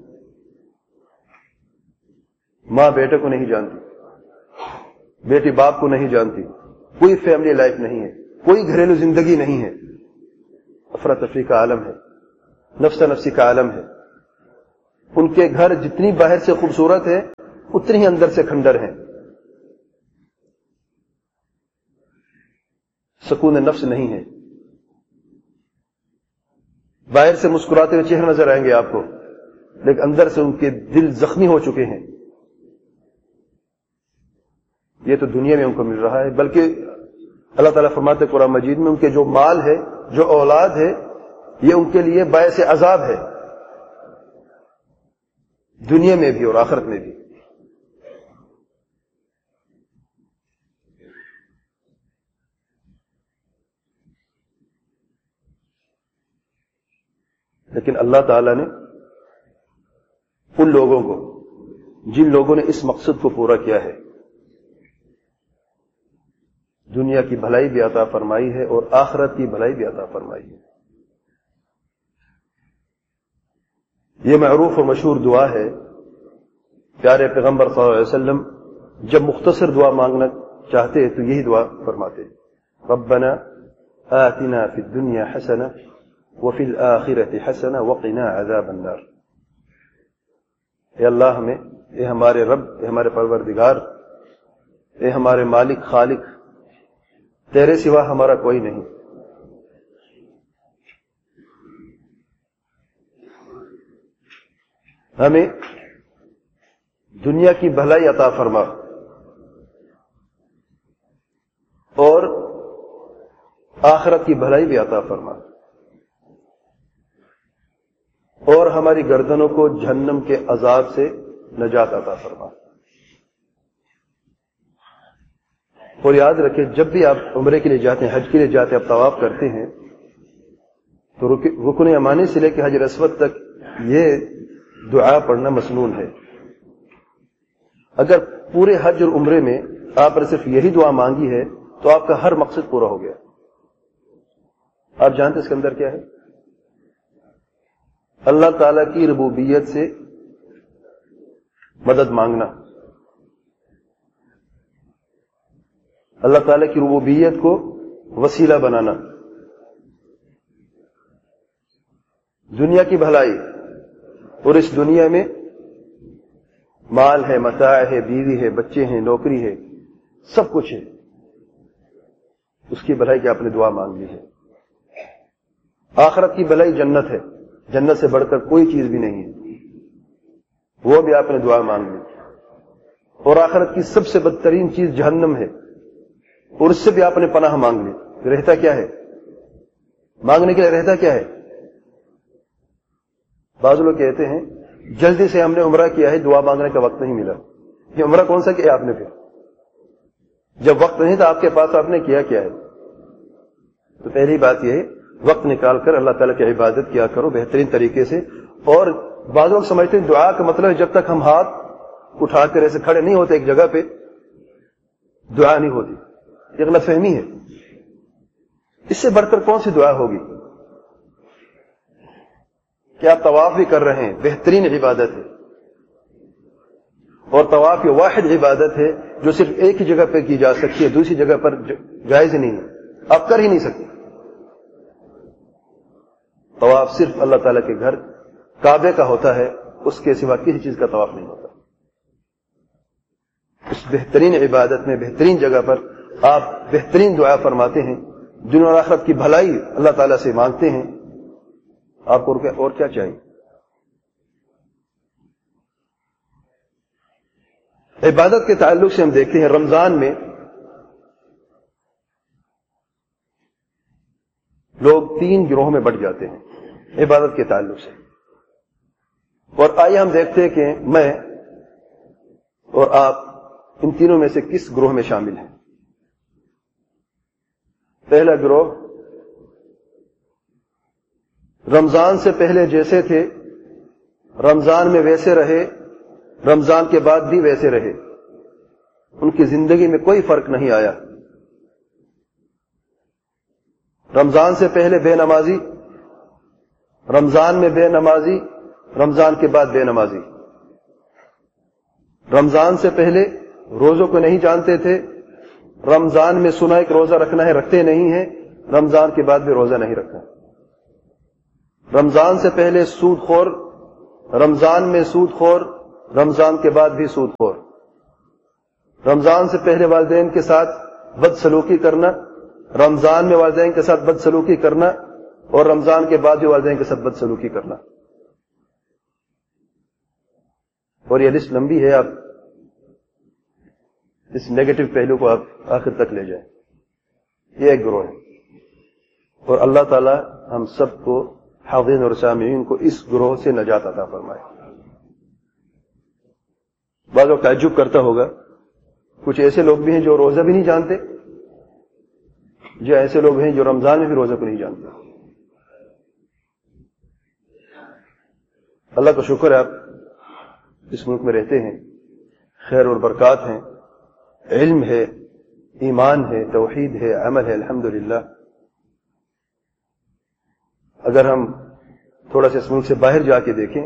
ماں بیٹے کو نہیں جانتی، بیٹی باپ کو نہیں جانتی، کوئی فیملی لائف نہیں ہے، کوئی گھریلو زندگی نہیں ہے، افراتفری کا عالم ہے، نفسا نفسی کا عالم ہے۔ ان کے گھر جتنی باہر سے خوبصورت ہے اتنی ہی اندر سے کھنڈر ہیں. سکون نفس نہیں ہے. باہر سے مسکراتے ہوئے چہرے نظر آئیں گے آپ کو، لیکن اندر سے ان کے دل زخمی ہو چکے ہیں. یہ تو دنیا میں ان کو مل رہا ہے، بلکہ اللہ تعالیٰ فرماتے ہیں قرآن مجید میں ان کے جو مال ہے، جو اولاد ہے، یہ ان کے لیے باعث عذاب ہے، دنیا میں بھی اور آخرت میں بھی. لیکن اللہ تعالیٰ نے ان لوگوں کو، جن لوگوں نے اس مقصد کو پورا کیا ہے، دنیا کی بھلائی بھی عطا فرمائی ہے اور آخرت کی بھلائی بھی عطا فرمائی ہے. یہ معروف اور مشہور دعا ہے. پیارے پیغمبر صلی اللہ علیہ وسلم جب مختصر دعا مانگنا چاہتے ہیں تو یہی دعا فرماتے ہیں، ربنا آتنا فی الدنیا حسنہ وفی الآخرۃ حسنہ وقنا عذاب النار. اے اللہ ہمیں، اے ہمارے رب، اے ہمارے پروردگار، اے ہمارے مالک خالق، تیرے سوا ہمارا کوئی نہیں، ہمیں دنیا کی بھلائی عطا فرما اور آخرت کی بھلائی بھی عطا فرما، اور ہماری گردنوں کو جہنم کے عذاب سے نجات عطا فرما. اور یاد رکھیں، جب بھی آپ عمرے کے لیے جاتے ہیں، حج کے لیے جاتے ہیں، آپ طواف کرتے ہیں تو رکن یمانی سے لے کے حجر اسود تک یہ دعا پڑھنا مسنون ہے. اگر پورے حج اور عمرے میں آپ نے صرف یہی دعا مانگی ہے تو آپ کا ہر مقصد پورا ہو گیا. آپ جانتے اس کے اندر کیا ہے؟ اللہ تعالی کی ربوبیت سے مدد مانگنا، اللہ تعالی کی ربوبیت کو وسیلہ بنانا، دنیا کی بھلائی، اور اس دنیا میں مال ہے، متاع ہے، بیوی ہے، بچے ہیں، نوکری ہے، سب کچھ ہے، اس کی بھلائی کی آپ نے دعا مانگ لی ہے. آخرت کی بھلائی جنت ہے، جنت سے بڑھ کر کوئی چیز بھی نہیں ہے، وہ بھی آپ نے دعا مانگ لی. اور آخرت کی سب سے بدترین چیز جہنم ہے، اور اس سے بھی آپ نے پناہ مانگ لی. رہتا کیا ہے مانگنے کے لیے؟ رہتا کیا ہے؟ بعض لوگ کہتے ہیں جلدی سے ہم نے عمرہ کیا ہے، دعا مانگنے کا وقت نہیں ملا. یہ عمرہ کون سا کیا آپ نے؟ پھر جب وقت نہیں تھا آپ کے پاس، آپ نے کیا ہے؟ تو پہلی بات یہ ہے، وقت نکال کر اللہ تعالیٰ کی عبادت کیا کرو بہترین طریقے سے. اور بعض لوگ سمجھتے ہیں دعا کا مطلب ہے جب تک ہم ہاتھ اٹھا کر ایسے کھڑے نہیں ہوتے ایک جگہ پہ دعا نہیں ہوتی. یہ غلط فہمی ہے. اس سے بڑھ کر کون سی دعا ہوگی؟ کہ آپ طواف بھی کر رہے ہیں، بہترین عبادت ہے، اور طواف یہ واحد عبادت ہے جو صرف ایک ہی جگہ پہ کی جا سکتی ہے، دوسری جگہ پر جائز نہیں ہے، آپ کر ہی نہیں سکتے. طواف صرف اللہ تعالیٰ کے گھر کعبے کا ہوتا ہے، اس کے سوا کسی چیز کا طواف نہیں ہوتا. اس بہترین عبادت میں، بہترین جگہ پر آپ بہترین دعا فرماتے ہیں، دنیا اور آخرت کی بھلائی اللہ تعالیٰ سے مانگتے ہیں. آپ کو اور کیا چاہیے؟ عبادت کے تعلق سے ہم دیکھتے ہیں رمضان میں لوگ 3 گروہوں میں بٹ جاتے ہیں عبادت کے تعلق سے. اور آئیے ہم دیکھتے ہیں کہ میں اور آپ ان تینوں میں سے کس گروہ میں شامل ہیں. پہلا گروہ رمضان سے پہلے جیسے تھے رمضان میں ویسے رہے، رمضان کے بعد بھی ویسے رہے، ان کی زندگی میں کوئی فرق نہیں آیا. رمضان سے پہلے بے نمازی، رمضان میں بے نمازی، رمضان کے بعد بے نمازی. رمضان سے پہلے روزوں کو نہیں جانتے تھے، رمضان میں سنا ایک روزہ رکھنا ہے، رکھتے نہیں ہیں، رمضان کے بعد بھی روزہ نہیں رکھا. رمضان سے پہلے سود خور رمضان میں سود خور، رمضان کے بعد بھی سود خور، رمضان سے پہلے والدین کے ساتھ بدسلوکی کرنا، رمضان میں والدین کے ساتھ بدسلوکی کرنا، اور رمضان کے بعد بھی والدین کے ساتھ بدسلوکی کرنا. اور یہ لسٹ لمبی ہے، آپ اس نیگیٹو پہلو کو آپ آخر تک لے جائیں. یہ ایک گروہ ہے، اور اللہ تعالی ہم سب کو، حاضرین اور سامعین کو، اس گروہ سے نجات عطا فرمائے. بعض لوگ تعجب کرتا ہوگا، کچھ ایسے لوگ بھی ہیں جو روزہ بھی نہیں جانتے، جو ایسے لوگ ہیں جو رمضان میں بھی روزہ کو نہیں جانتے. اللہ کا شکر ہے، آپ اس ملک میں رہتے ہیں، خیر اور برکات ہیں، علم ہے، ایمان ہے، توحید ہے، عمل ہے، الحمدللہ. اگر ہم تھوڑا سا اس ملک سے باہر جا کے دیکھیں،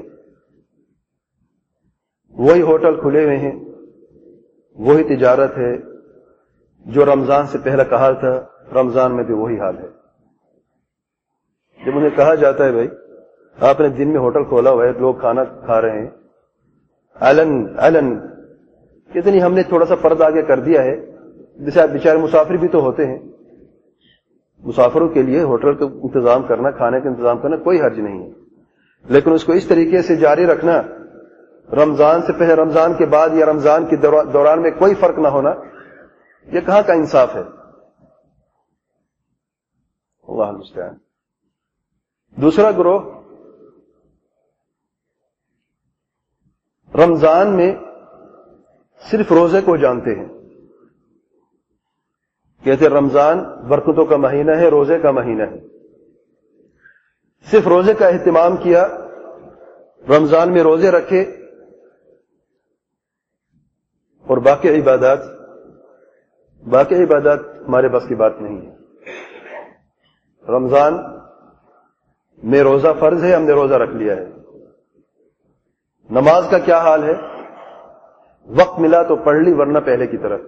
وہی ہوٹل کھلے ہوئے ہیں، وہی تجارت ہے جو رمضان سے پہلا کہا تھا، رمضان میں بھی وہی حال ہے. جب انہیں کہا جاتا ہے بھائی آپ نے دن میں ہوٹل کھولا ہوا ہے، لوگ کھانا کھا رہے ہیں علن کتنی ہم نے تھوڑا سا پردہ آگے کر دیا ہے. بیچارے مسافر بھی تو ہوتے ہیں، مسافروں کے لیے ہوٹل کا انتظام کرنا، کھانے کا انتظام کرنا کوئی حرج نہیں ہے، لیکن اس کو اس طریقے سے جاری رکھنا، رمضان سے پہلے، رمضان کے بعد یا رمضان کے دوران میں کوئی فرق نہ ہونا، یہ کہاں کا انصاف ہے؟ اللہ المستعان. دوسرا گروہ رمضان میں صرف روزے کو جانتے ہیں، کہتے رمضان برکتوں کا مہینہ ہے، روزے کا مہینہ ہے، صرف روزے کا اہتمام کیا، رمضان میں روزے رکھے، اور باقی عبادات ہمارے بس کی بات نہیں ہے. رمضان میں روزہ فرض ہے، ہم نے روزہ رکھ لیا ہے. نماز کا کیا حال ہے؟ وقت ملا تو پڑھ لی، ورنہ پہلے کی طرح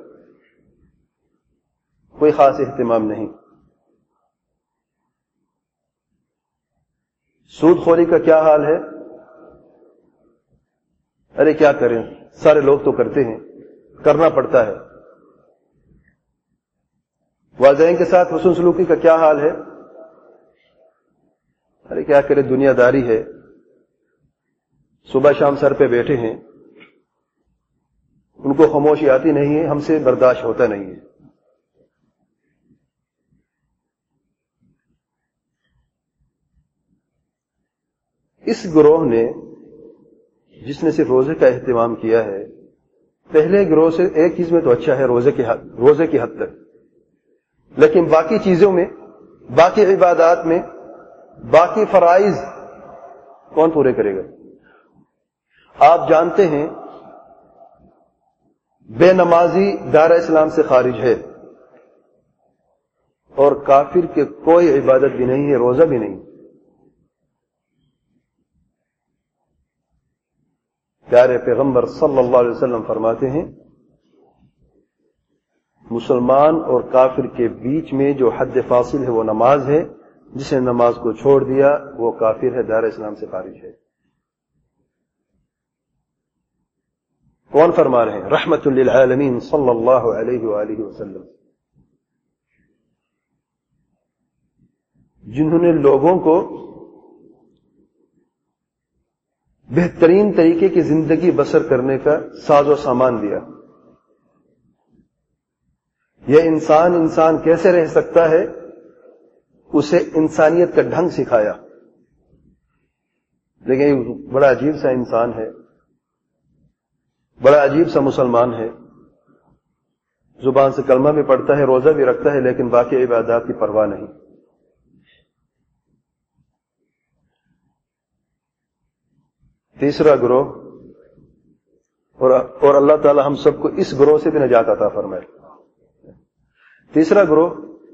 کوئی خاص اہتمام نہیں. سود خوری کا کیا حال ہے؟ ارے کیا کریں، سارے لوگ تو کرتے ہیں، کرنا پڑتا ہے. والدین کے ساتھ حسن سلوکی کا کیا حال ہے؟ ارے کیا کرے، دنیا داری ہے، صبح شام سر پہ بیٹھے ہیں، ان کو خاموشی آتی نہیں ہے، ہم سے برداشت ہوتا نہیں ہے. اس گروہ نے، جس نے صرف روزے کا اہتمام کیا ہے، پہلے گروہ سے ایک چیز میں تو اچھا ہے، روزے کی حد تک، لیکن باقی چیزوں میں، باقی عبادات میں، باقی فرائض کون پورے کرے گا؟ آپ جانتے ہیں بے نمازی دار اسلام سے خارج ہے، اور کافر کے کوئی عبادت بھی نہیں ہے، روزہ بھی نہیں. پیارے پیغمبر صلی اللہ علیہ وسلم فرماتے ہیں، مسلمان اور کافر کے بیچ میں جو حد فاصل ہے وہ نماز ہے، جس نے نماز کو چھوڑ دیا وہ کافر ہے، دار اسلام سے خارج ہے. کون فرما رہے ہیں؟ رحمت للعالمین صلی اللہ علیہ وآلہ وسلم، جنہوں نے لوگوں کو بہترین طریقے کی زندگی بسر کرنے کا ساز و سامان دیا. یہ انسان کیسے رہ سکتا ہے، اسے انسانیت کا ڈھنگ سکھایا. لیکن یہ بڑا عجیب سا انسان ہے، بڑا عجیب سا مسلمان ہے، زبان سے کلمہ بھی پڑھتا ہے، روزہ بھی رکھتا ہے، لیکن باقی عبادات کی پرواہ نہیں. تیسرا گروہ، اور اللہ تعالی ہم سب کو اس گروہ سے بھی نجات عطا فرمائے. تیسرا گروہ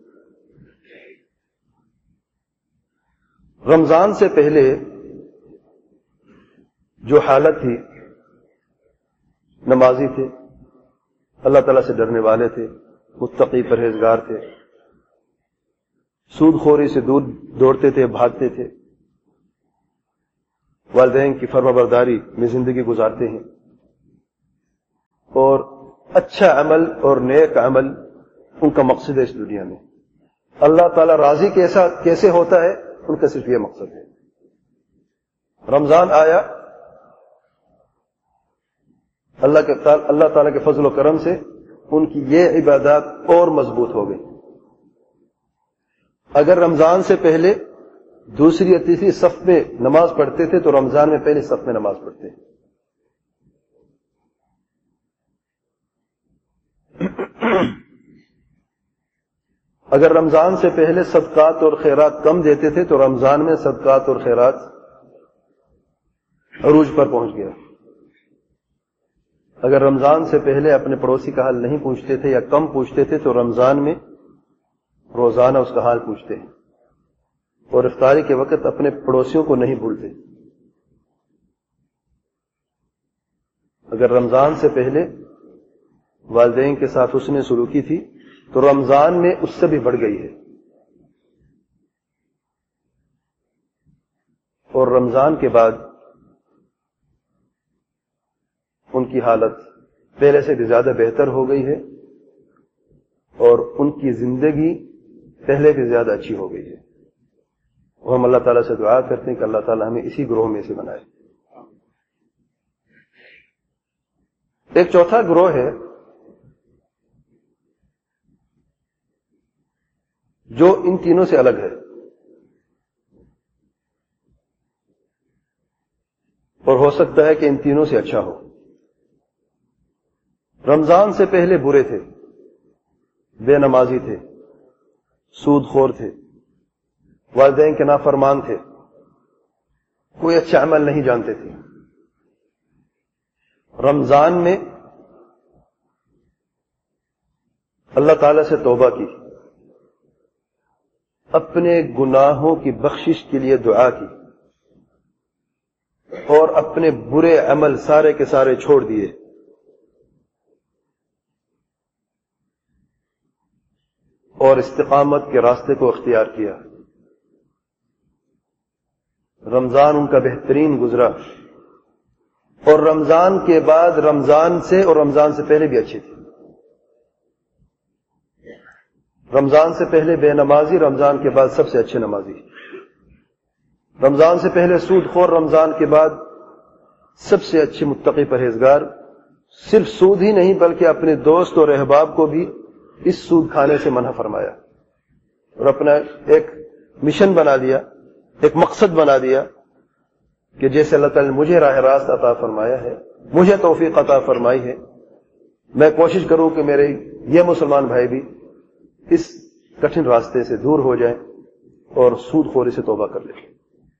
رمضان سے پہلے جو حالت تھی، نمازی تھے، اللہ تعالیٰ سے ڈرنے والے تھے، متقی پرہیزگار تھے، سود خوری سے دور دوڑتے تھے، بھاگتے تھے، والدین کی فرمانبرداری میں زندگی گزارتے ہیں اور اچھا عمل اور نیک عمل ان کا مقصد ہے اس دنیا میں. اللہ تعالیٰ راضی کیسے ہوتا ہے ان کا صرف یہ مقصد ہے. رمضان آیا, اللہ تعالیٰ کے فضل و کرم سے ان کی یہ عبادات اور مضبوط ہو گئی. اگر رمضان سے پہلے دوسری یا تیسری صف میں نماز پڑھتے تھے تو رمضان میں پہلی صف میں نماز پڑھتے ہیں. اگر رمضان سے پہلے صدقات اور خیرات کم دیتے تھے تو رمضان میں صدقات اور خیرات عروج پر پہنچ گیا. اگر رمضان سے پہلے اپنے پڑوسی کا حال نہیں پوچھتے تھے یا کم پوچھتے تھے تو رمضان میں روزانہ اس کا حال پوچھتے ہیں اور افطاری کے وقت اپنے پڑوسیوں کو نہیں بھولتے. اگر رمضان سے پہلے والدین کے ساتھ حسن سلوکی تھی تو رمضان میں اس سے بھی بڑھ گئی ہے, اور رمضان کے بعد ان کی حالت پہلے سے بھی زیادہ بہتر ہو گئی ہے اور ان کی زندگی پہلے بھی زیادہ اچھی ہو گئی ہے. اور ہم اللہ تعالیٰ سے دعا کرتے ہیں کہ اللہ تعالیٰ ہمیں اسی گروہ میں سے بنائے. ایک چوتھا گروہ ہے جو ان تینوں سے الگ ہے اور ہو سکتا ہے کہ ان تینوں سے اچھا ہو. رمضان سے پہلے برے تھے, بے نمازی تھے, سود خور تھے, والدین کے نافرمان تھے, کوئی اچھا عمل نہیں جانتے تھے. رمضان میں اللہ تعالی سے توبہ کی, اپنے گناہوں کی بخشش کے لیے دعا کی اور اپنے برے عمل سارے کے سارے چھوڑ دیے. اور استقامت کے راستے کو اختیار کیا. رمضان ان کا بہترین گزرا اور رمضان کے بعد رمضان سے اور رمضان سے پہلے بھی اچھے تھے. رمضان سے پہلے بے نمازی, رمضان کے بعد سب سے اچھے نمازی. رمضان سے پہلے سود خور, رمضان کے بعد سب سے اچھے متقی پرہیزگار. صرف سود ہی نہیں بلکہ اپنے دوست اور احباب کو بھی اس سود کھانے سے منع فرمایا اور اپنا ایک مشن بنا دیا, ایک مقصد بنا دیا کہ جیسے اللہ تعالی نے مجھے راہ راست عطا فرمایا ہے, مجھے توفیق عطا فرمائی ہے, میں کوشش کروں کہ میرے یہ مسلمان بھائی بھی اس کٹھن راستے سے دور ہو جائیں اور سود خوری سے توبہ کر لیں.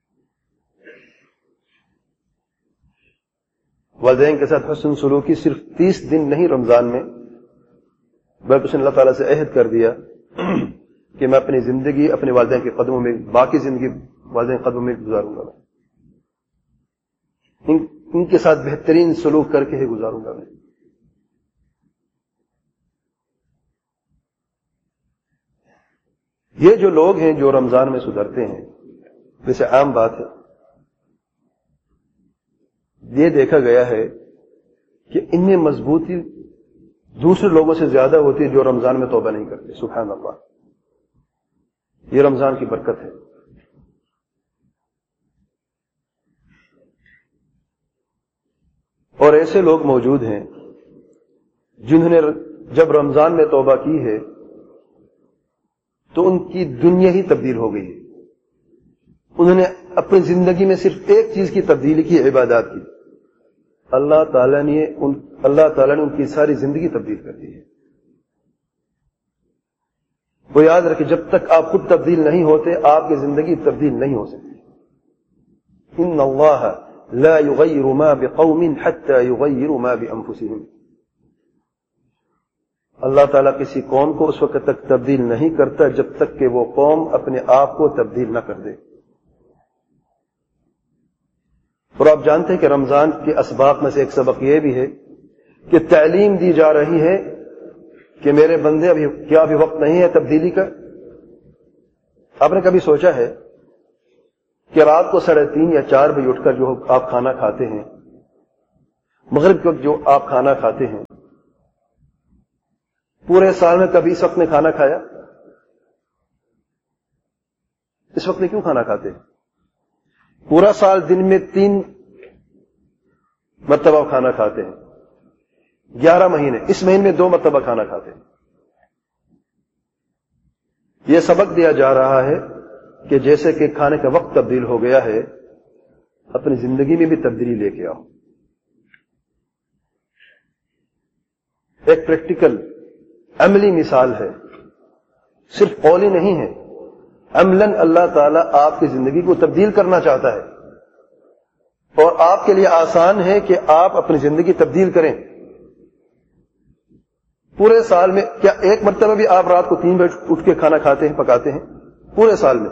والدین کے ساتھ حسن سلوکی صرف 30 دن نہیں رمضان میں, بلکہ اس نے اللہ تعالیٰ سے عہد کر دیا کہ میں اپنی زندگی اپنے والدین کے قدموں میں, باقی زندگی والدین کے قدموں میں گزاروں گا. میں ان کے ساتھ بہترین سلوک کر کے ہی گزاروں گا. میں یہ جو لوگ ہیں جو رمضان میں سدھرتے ہیں, ویسے عام بات ہے, یہ دیکھا گیا ہے کہ ان میں مضبوطی دوسرے لوگوں سے زیادہ ہوتی ہے جو رمضان میں توبہ نہیں کرتے. سبحان اللہ, یہ رمضان کی برکت ہے. اور ایسے لوگ موجود ہیں جنہوں نے جب رمضان میں توبہ کی ہے تو ان کی دنیا ہی تبدیل ہو گئی ہے. انہوں نے اپنی زندگی میں صرف ایک چیز کی تبدیلی کی, عبادات کی. اللہ تعالیٰ نے ان کی ساری زندگی تبدیل کر دی ہے. وہ یاد رکھیں, جب تک آپ خود تبدیل نہیں ہوتے آپ کی زندگی تبدیل نہیں ہو سکتی. ان اللہ لا یغیر ما بقوم حتى یغیروا ما بانفسهم. اللہ تعالیٰ کسی قوم کو اس وقت تک تبدیل نہیں کرتا جب تک کہ وہ قوم اپنے آپ کو تبدیل نہ کر دے. اور آپ جانتے ہیں کہ رمضان کے اسباق میں سے ایک سبق یہ بھی ہے کہ تعلیم دی جا رہی ہے کہ میرے بندے ابھی وقت نہیں ہے تبدیلی کا. آپ نے کبھی سوچا ہے کہ رات کو 3:30 یا 4 بجے اٹھ کر جو آپ کھانا کھاتے ہیں، مغرب کے وقت جو آپ کھانا کھاتے ہیں، پورے سال میں کبھی اس وقت میں کھانا کھایا؟ اس وقت میں کیوں کھانا کھاتے ہیں؟ پورا سال دن میں 3 مرتبہ کھانا کھاتے ہیں، 11 مہینے، اس مہینے میں 2 مرتبہ کھانا کھاتے ہیں۔ یہ سبق دیا جا رہا ہے کہ جیسے کہ کھانے کا وقت تبدیل ہو گیا ہے، اپنی زندگی میں بھی تبدیلی لے کے آؤ۔ ایک پریکٹیکل عملی مثال ہے، صرف قولی نہیں ہے، عملاً اللہ تعالیٰ آپ کی زندگی کو تبدیل کرنا چاہتا ہے، اور آپ کے لیے آسان ہے کہ آپ اپنی زندگی تبدیل کریں۔ پورے سال میں کیا ایک مرتبہ بھی آپ رات کو 3 بجے اٹھ کے کھانا کھاتے ہیں، پکاتے ہیں؟ پورے سال میں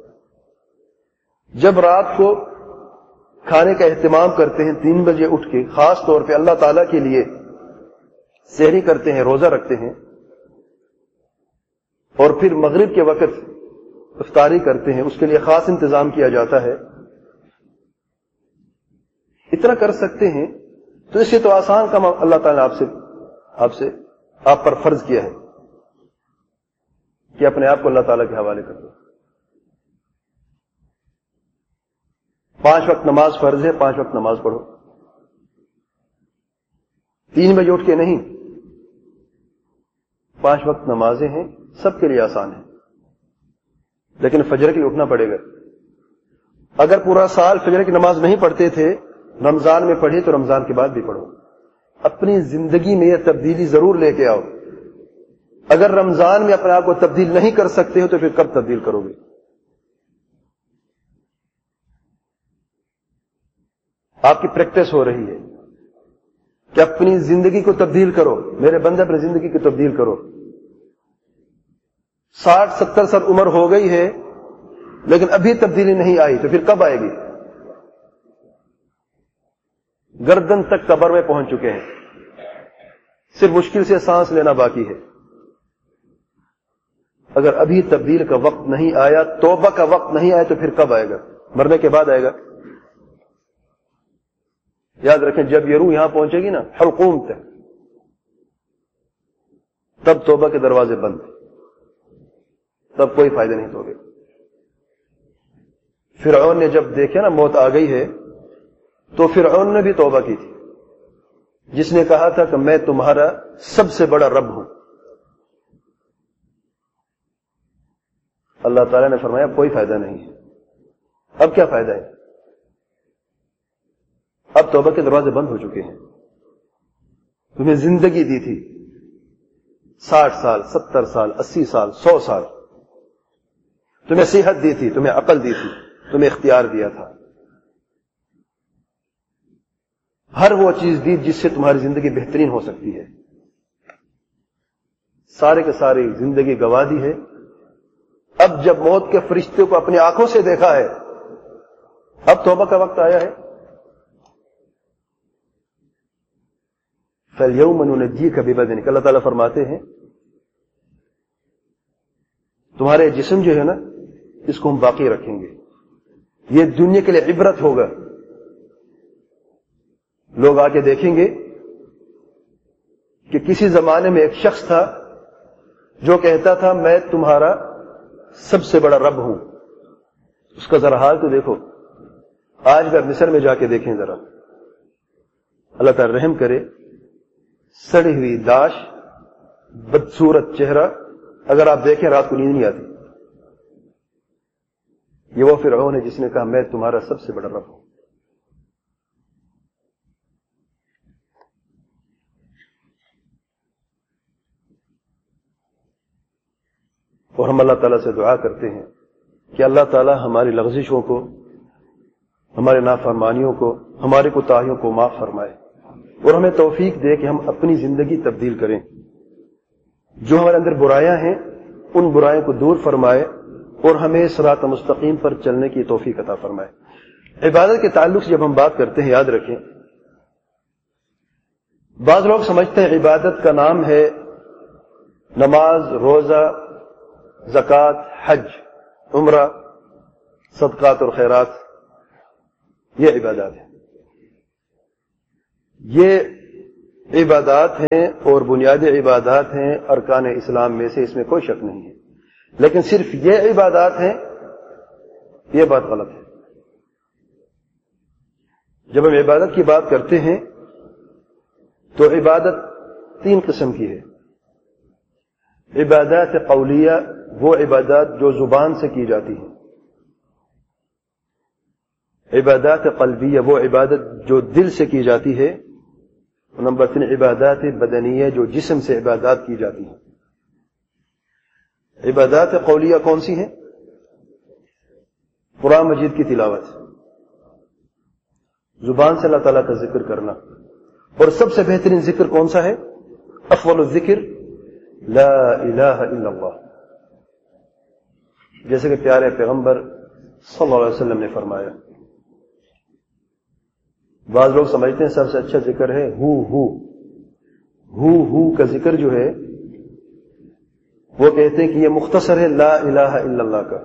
جب رات کو کھانے کا اہتمام کرتے ہیں 3 بجے اٹھ کے، خاص طور پہ اللہ تعالیٰ کے لیے سحری کرتے ہیں، روزہ رکھتے ہیں، اور پھر مغرب کے وقت افطاری کرتے ہیں، اس کے لیے خاص انتظام کیا جاتا ہے، اتنا کر سکتے ہیں تو اس سے تو آسان کام اللہ تعالیٰ آپ پر فرض کیا ہے کہ اپنے آپ کو اللہ تعالیٰ کے حوالے کر دو۔ 5 وقت نماز فرض ہے، 5 وقت نماز پڑھو، 3 بجے اٹھ کے نہیں، 5 وقت نمازیں ہیں، سب کے لیے آسان ہے، لیکن فجر کے لیے اٹھنا پڑے گا۔ اگر پورا سال فجر کی نماز نہیں پڑھتے تھے، رمضان میں پڑھی تو رمضان کے بعد بھی پڑھو۔ اپنی زندگی میں یہ تبدیلی ضرور لے کے آؤ۔ اگر رمضان میں اپنے آپ کو تبدیل نہیں کر سکتے ہو تو پھر کب تبدیل کرو گے؟ آپ کی پریکٹس ہو رہی ہے کہ اپنی زندگی کو تبدیل کرو، میرے بندے اپنی زندگی کو تبدیل کرو۔ 60-70 سال عمر ہو گئی ہے لیکن ابھی تبدیلی نہیں آئی تو پھر کب آئے گی؟ گردن تک قبر میں پہنچ چکے ہیں، صرف مشکل سے سانس لینا باقی ہے۔ اگر ابھی تبدیل کا وقت نہیں آیا، توبہ کا وقت نہیں آیا تو پھر کب آئے گا؟ مرنے کے بعد آئے گا۔ یاد رکھیں، جب یہ روح یہاں پہنچے گی نا حلقوم تک، تب توبہ کے دروازے بند، تب کوئی فائدہ نہیں ہوگا۔ فرعون نے جب دیکھا نا موت آ گئی ہے تو فرعون نے بھی توبہ کی تھی، جس نے کہا تھا کہ میں تمہارا سب سے بڑا رب ہوں۔ اللہ تعالیٰ نے فرمایا کوئی فائدہ نہیں ہے، اب کیا فائدہ ہے؟ اب توبہ کے دروازے بند ہو چکے ہیں۔ تمہیں زندگی دی تھی 60 سال، 70 سال، 80 سال، 100 سال، تمہیں صحت دی تھی، تمہیں عقل دی تھی، تمہیں اختیار دیا تھا، ہر وہ چیز دی جس سے تمہاری زندگی بہترین ہو سکتی ہے، سارے کے ساری زندگی گوا دی ہے۔ اب جب موت کے فرشتے کو اپنی آنکھوں سے دیکھا ہے، اب توبہ کا وقت آیا ہے۔ فَالْيَوْمَ نُنَجِّيكَ بِبَدَنِكَ، اللہ تعالیٰ فرماتے ہیں تمہارے جسم جو ہے نا اس کو ہم باقی رکھیں گے، یہ دنیا کے لیے عبرت ہوگا۔ لوگ آ کے دیکھیں گے کہ کسی زمانے میں ایک شخص تھا جو کہتا تھا میں تمہارا سب سے بڑا رب ہوں، اس کا ذرا حال تو دیکھو۔ آج بھی مصر میں جا کے دیکھیں ذرا، اللہ تعالی رحم کرے، سڑی ہوئی لاش، بدصورت چہرہ، اگر آپ دیکھیں رات کو نیند نہیں آتی۔ یہ وہ فرعون ہے جس نے کہا میں تمہارا سب سے بڑا رب ہوں۔ اور ہم اللہ تعالیٰ سے دعا کرتے ہیں کہ اللہ تعالیٰ ہماری لغزشوں کو، ہمارے نافرمانیوں کو، ہماری کوتاہیوں کو معاف فرمائے اور ہمیں توفیق دے کہ ہم اپنی زندگی تبدیل کریں، جو ہمارے اندر برائیاں ہیں ان برائیوں کو دور فرمائے اور ہمیں صراط مستقیم پر چلنے کی توفیق عطا فرمائے۔ عبادت کے تعلق سے جب ہم بات کرتے ہیں، یاد رکھیں بعض لوگ سمجھتے ہیں عبادت کا نام ہے نماز، روزہ، زکوٰۃ، حج، عمرہ، صدقات اور خیرات، یہ عبادات ہیں. یہ عبادات ہیں اور بنیادی عبادات ہیں ارکان اسلام میں سے، اس میں کوئی شک نہیں ہے. لیکن صرف یہ عبادات ہیں، یہ بات غلط ہے. جب ہم عبادت کی بات کرتے ہیں تو عبادت 3 قسم کی ہے. عبادات قولیہ، وہ عبادات جو زبان سے کی جاتی ہیں. عبادات قلبیہ، وہ عبادت جو دل سے کی جاتی ہے. نمبر 3 عبادات بدنیہ، جو جسم سے عبادات کی جاتی ہیں. عبادات قولیہ کون سی ہیں؟ قرآن مجید کی تلاوت، زبان سے اللہ تعالیٰ کا ذکر کرنا. اور سب سے بہترین ذکر کون سا ہے؟ افضل الذکر لا الہ الا اللہ، جیسے کہ پیارے پیغمبر صلی اللہ علیہ وسلم نے فرمایا. بعض لوگ سمجھتے ہیں سب سے اچھا ذکر ہے ہو کا ذکر جو ہے، وہ کہتے ہیں کہ یہ مختصر ہے لا الہ الا اللہ کا.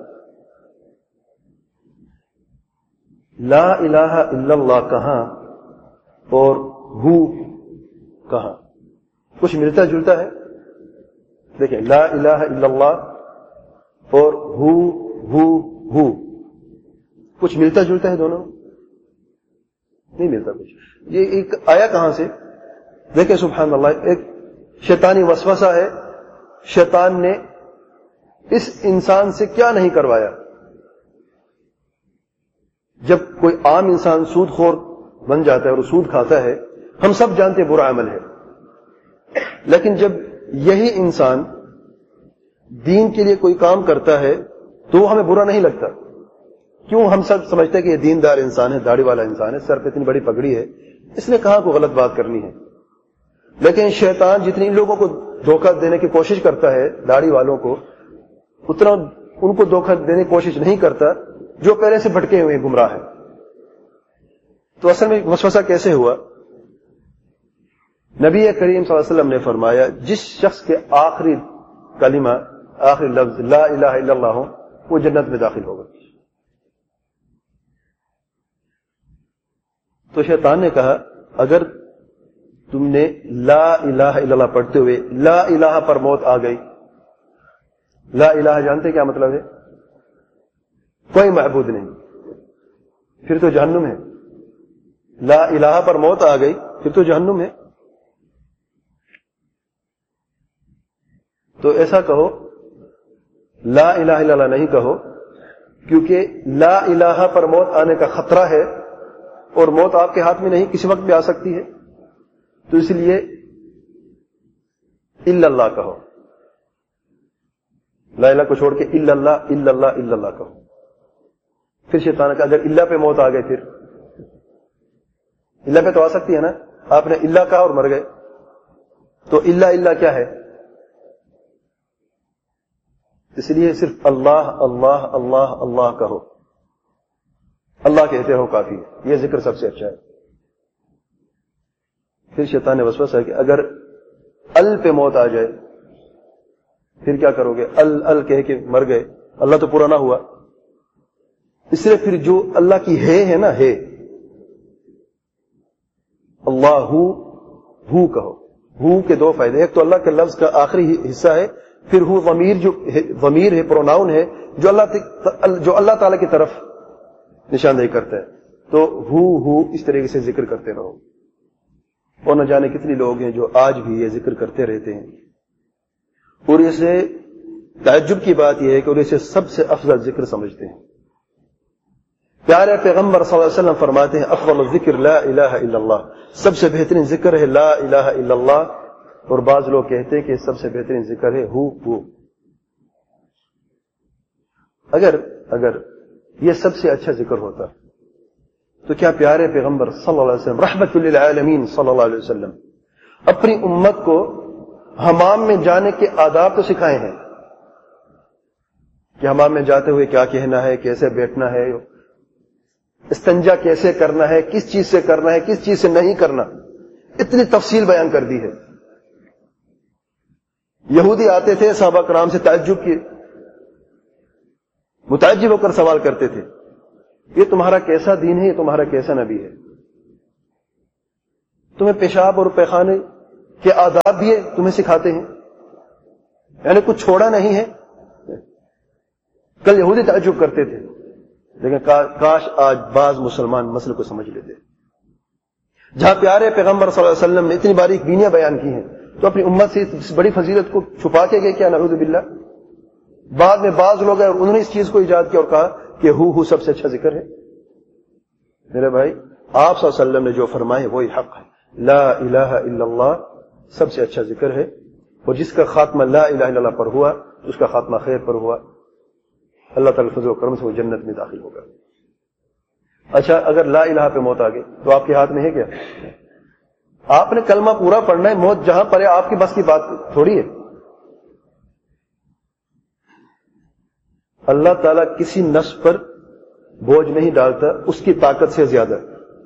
لا الہ الا اللہ کہاں اور ہو کہاں؟ کچھ ملتا جلتا ہے؟ دیکھیں، لا الہ الا اللہ اور ہو کچھ ملتا جلتا ہے دونوں؟ نہیں ملتا کچھ. یہ ایک آیا کہاں سے؟ دیکھیں سبحان اللہ، ایک شیطانی وسوسہ ہے. شیطان نے اس انسان سے کیا نہیں کروایا. جب کوئی عام انسان سود خور بن جاتا ہے اور سود کھاتا ہے، ہم سب جانتے ہیں برا عمل ہے. لیکن جب یہی انسان دین کے لیے کوئی کام کرتا ہے تو وہ ہمیں برا نہیں لگتا. کیوں؟ ہم سب سمجھتے ہیں کہ یہ دیندار انسان ہے، داڑھی والا انسان ہے، سر پہ اتنی بڑی پگڑی ہے، اس نے کہاں کو غلط بات کرنی ہے. لیکن شیطان جتنی لوگوں کو دھوکہ دینے کی کوشش کرتا ہے، داڑھی والوں کو، اتنا ان کو دھوکہ دینے کی کوشش نہیں کرتا جو پہلے سے بھٹکے ہوئے گمراہ ہیں. تو اصل میں وسوسہ کیسے ہوا؟ نبی کریم صلی اللہ علیہ وسلم نے فرمایا، جس شخص کے آخری کلمہ، آخری لفظ لا الہ الا اللہ ہو، وہ جنت میں داخل ہوگا. تو شیطان نے کہا، اگر تم نے لا الہ الا اللہ پڑھتے ہوئے لا الہ پر موت آ گئی. لا الہ جانتے کیا مطلب ہے؟ کوئی معبود نہیں، پھر تو جہنم ہے. لا الہ پر موت آ گئی پھر تو جہنم ہے. تو ایسا کہو، لا الہ الا اللہ نہیں کہو، کیونکہ لا الہ پر موت آنے کا خطرہ ہے اور موت آپ کے ہاتھ میں نہیں، کسی وقت بھی آ سکتی ہے. تو اس لیے الا اللہ کہو. لا الہ کو چھوڑ کے الا اللہ الا اللہ الا اللہ کہو. پھر شیطان نے کہا، اگر اللہ پہ موت آ گئے، پھر اللہ پہ تو آ سکتی ہے نا. آپ نے اللہ کہا اور مر گئے، تو اللہ کیا ہے؟ اس لیے صرف اللہ اللہ اللہ اللہ کہو. اللہ کہتے ہو کافی ہے، یہ ذکر سب سے اچھا ہے. پھر شیطان نے وسوسہ ہے کہ اگر ال پہ موت آ جائے پھر کیا کرو گے؟ ال کہہ کے مر گئے، اللہ تو پورا نہ ہوا. اس لیے پھر جو اللہ کی ہے نا، ہے اللہ ہو کہو. ہو کے 2 فائدے، ایک تو اللہ کے لفظ کا آخری حصہ ہے، پھر ہو ضمیر ہے، پروناؤن ہے، جو اللہ تعالی کی طرف نشاندہی کرتا ہے. تو ہو اس طریقے سے ذکر کرتے رہو. اور نہ جانے کتنی لوگ ہیں جو آج بھی یہ ذکر کرتے رہتے ہیں. اور اسے تعجب کی بات یہ ہے کہ اور اسے سب سے افضل ذکر سمجھتے ہیں. پیارے پیغمبر صلی اللہ علیہ وسلم فرماتے ہیں، افضل الذکر لا الہ الا اللہ، سب سے بہترین ذکر ہے لا الہ الا اللہ. اور بعض لوگ کہتے ہیں کہ سب سے بہترین ذکر ہے ہو. اگر یہ سب سے اچھا ذکر ہوتا تو کیا پیارے پیغمبر صلی اللہ علیہ وسلم رحمت للعالمین صلی اللہ علیہ وسلم اپنی امت کو حمام میں جانے کے آداب تو سکھائے ہیں کہ حمام میں جاتے ہوئے کیا کہنا ہے، کیسے بیٹھنا ہے، استنجا کیسے کرنا ہے، کس چیز سے کرنا ہے، کس چیز سے نہیں کرنا، اتنی تفصیل بیان کر دی ہے. یہودی آتے تھے صحابہ کرام سے تعجب کی، متعجب ہو کر سوال کرتے تھے، یہ تمہارا کیسا دین ہے، یہ تمہارا کیسا نبی ہے؟ تمہیں پیشاب اور پیخانے کے آداب بھی تمہیں سکھاتے ہیں، یعنی کچھ چھوڑا نہیں ہے۔ کل یہودی تعجب کرتے تھے، لیکن کاش آج بعض مسلمان مسئلے کو سمجھ لیتے۔ جہاں پیارے پیغمبر صلی اللہ علیہ وسلم نے اتنی باریک بینیاں بیان کی ہیں، تو اپنی امت سے اس بڑی فضیلت کو چھپا کے گئے کیا؟ نعوذ باللہ۔ بعد میں بعض لوگ ہیں اور انہوں نے اس چیز کو ایجاد کیا اور کہا کہ ہو سب سے اچھا ذکر ہے۔ میرے بھائی، آپ صلی اللہ علیہ وسلم نے جو فرمائے وہی حق ہے، لا الہ الا اللہ سب سے اچھا ذکر ہے، اور جس کا خاتمہ لا الہ الا اللہ پر ہوا اس کا خاتمہ خیر پر ہوا، اللہ تعالی فضل و کرم سے وہ جنت میں داخل ہوگا۔ اچھا، اگر لا الہ پہ موت آ گئی تو آپ کے ہاتھ میں ہے کیا؟ آپ نے کلمہ پورا پڑھنا ہے، موت جہاں پڑے آپ کی بس کی بات تھوڑی ہے۔ اللہ تعالیٰ کسی نفس پر بوجھ نہیں ڈالتا اس کی طاقت سے زیادہ،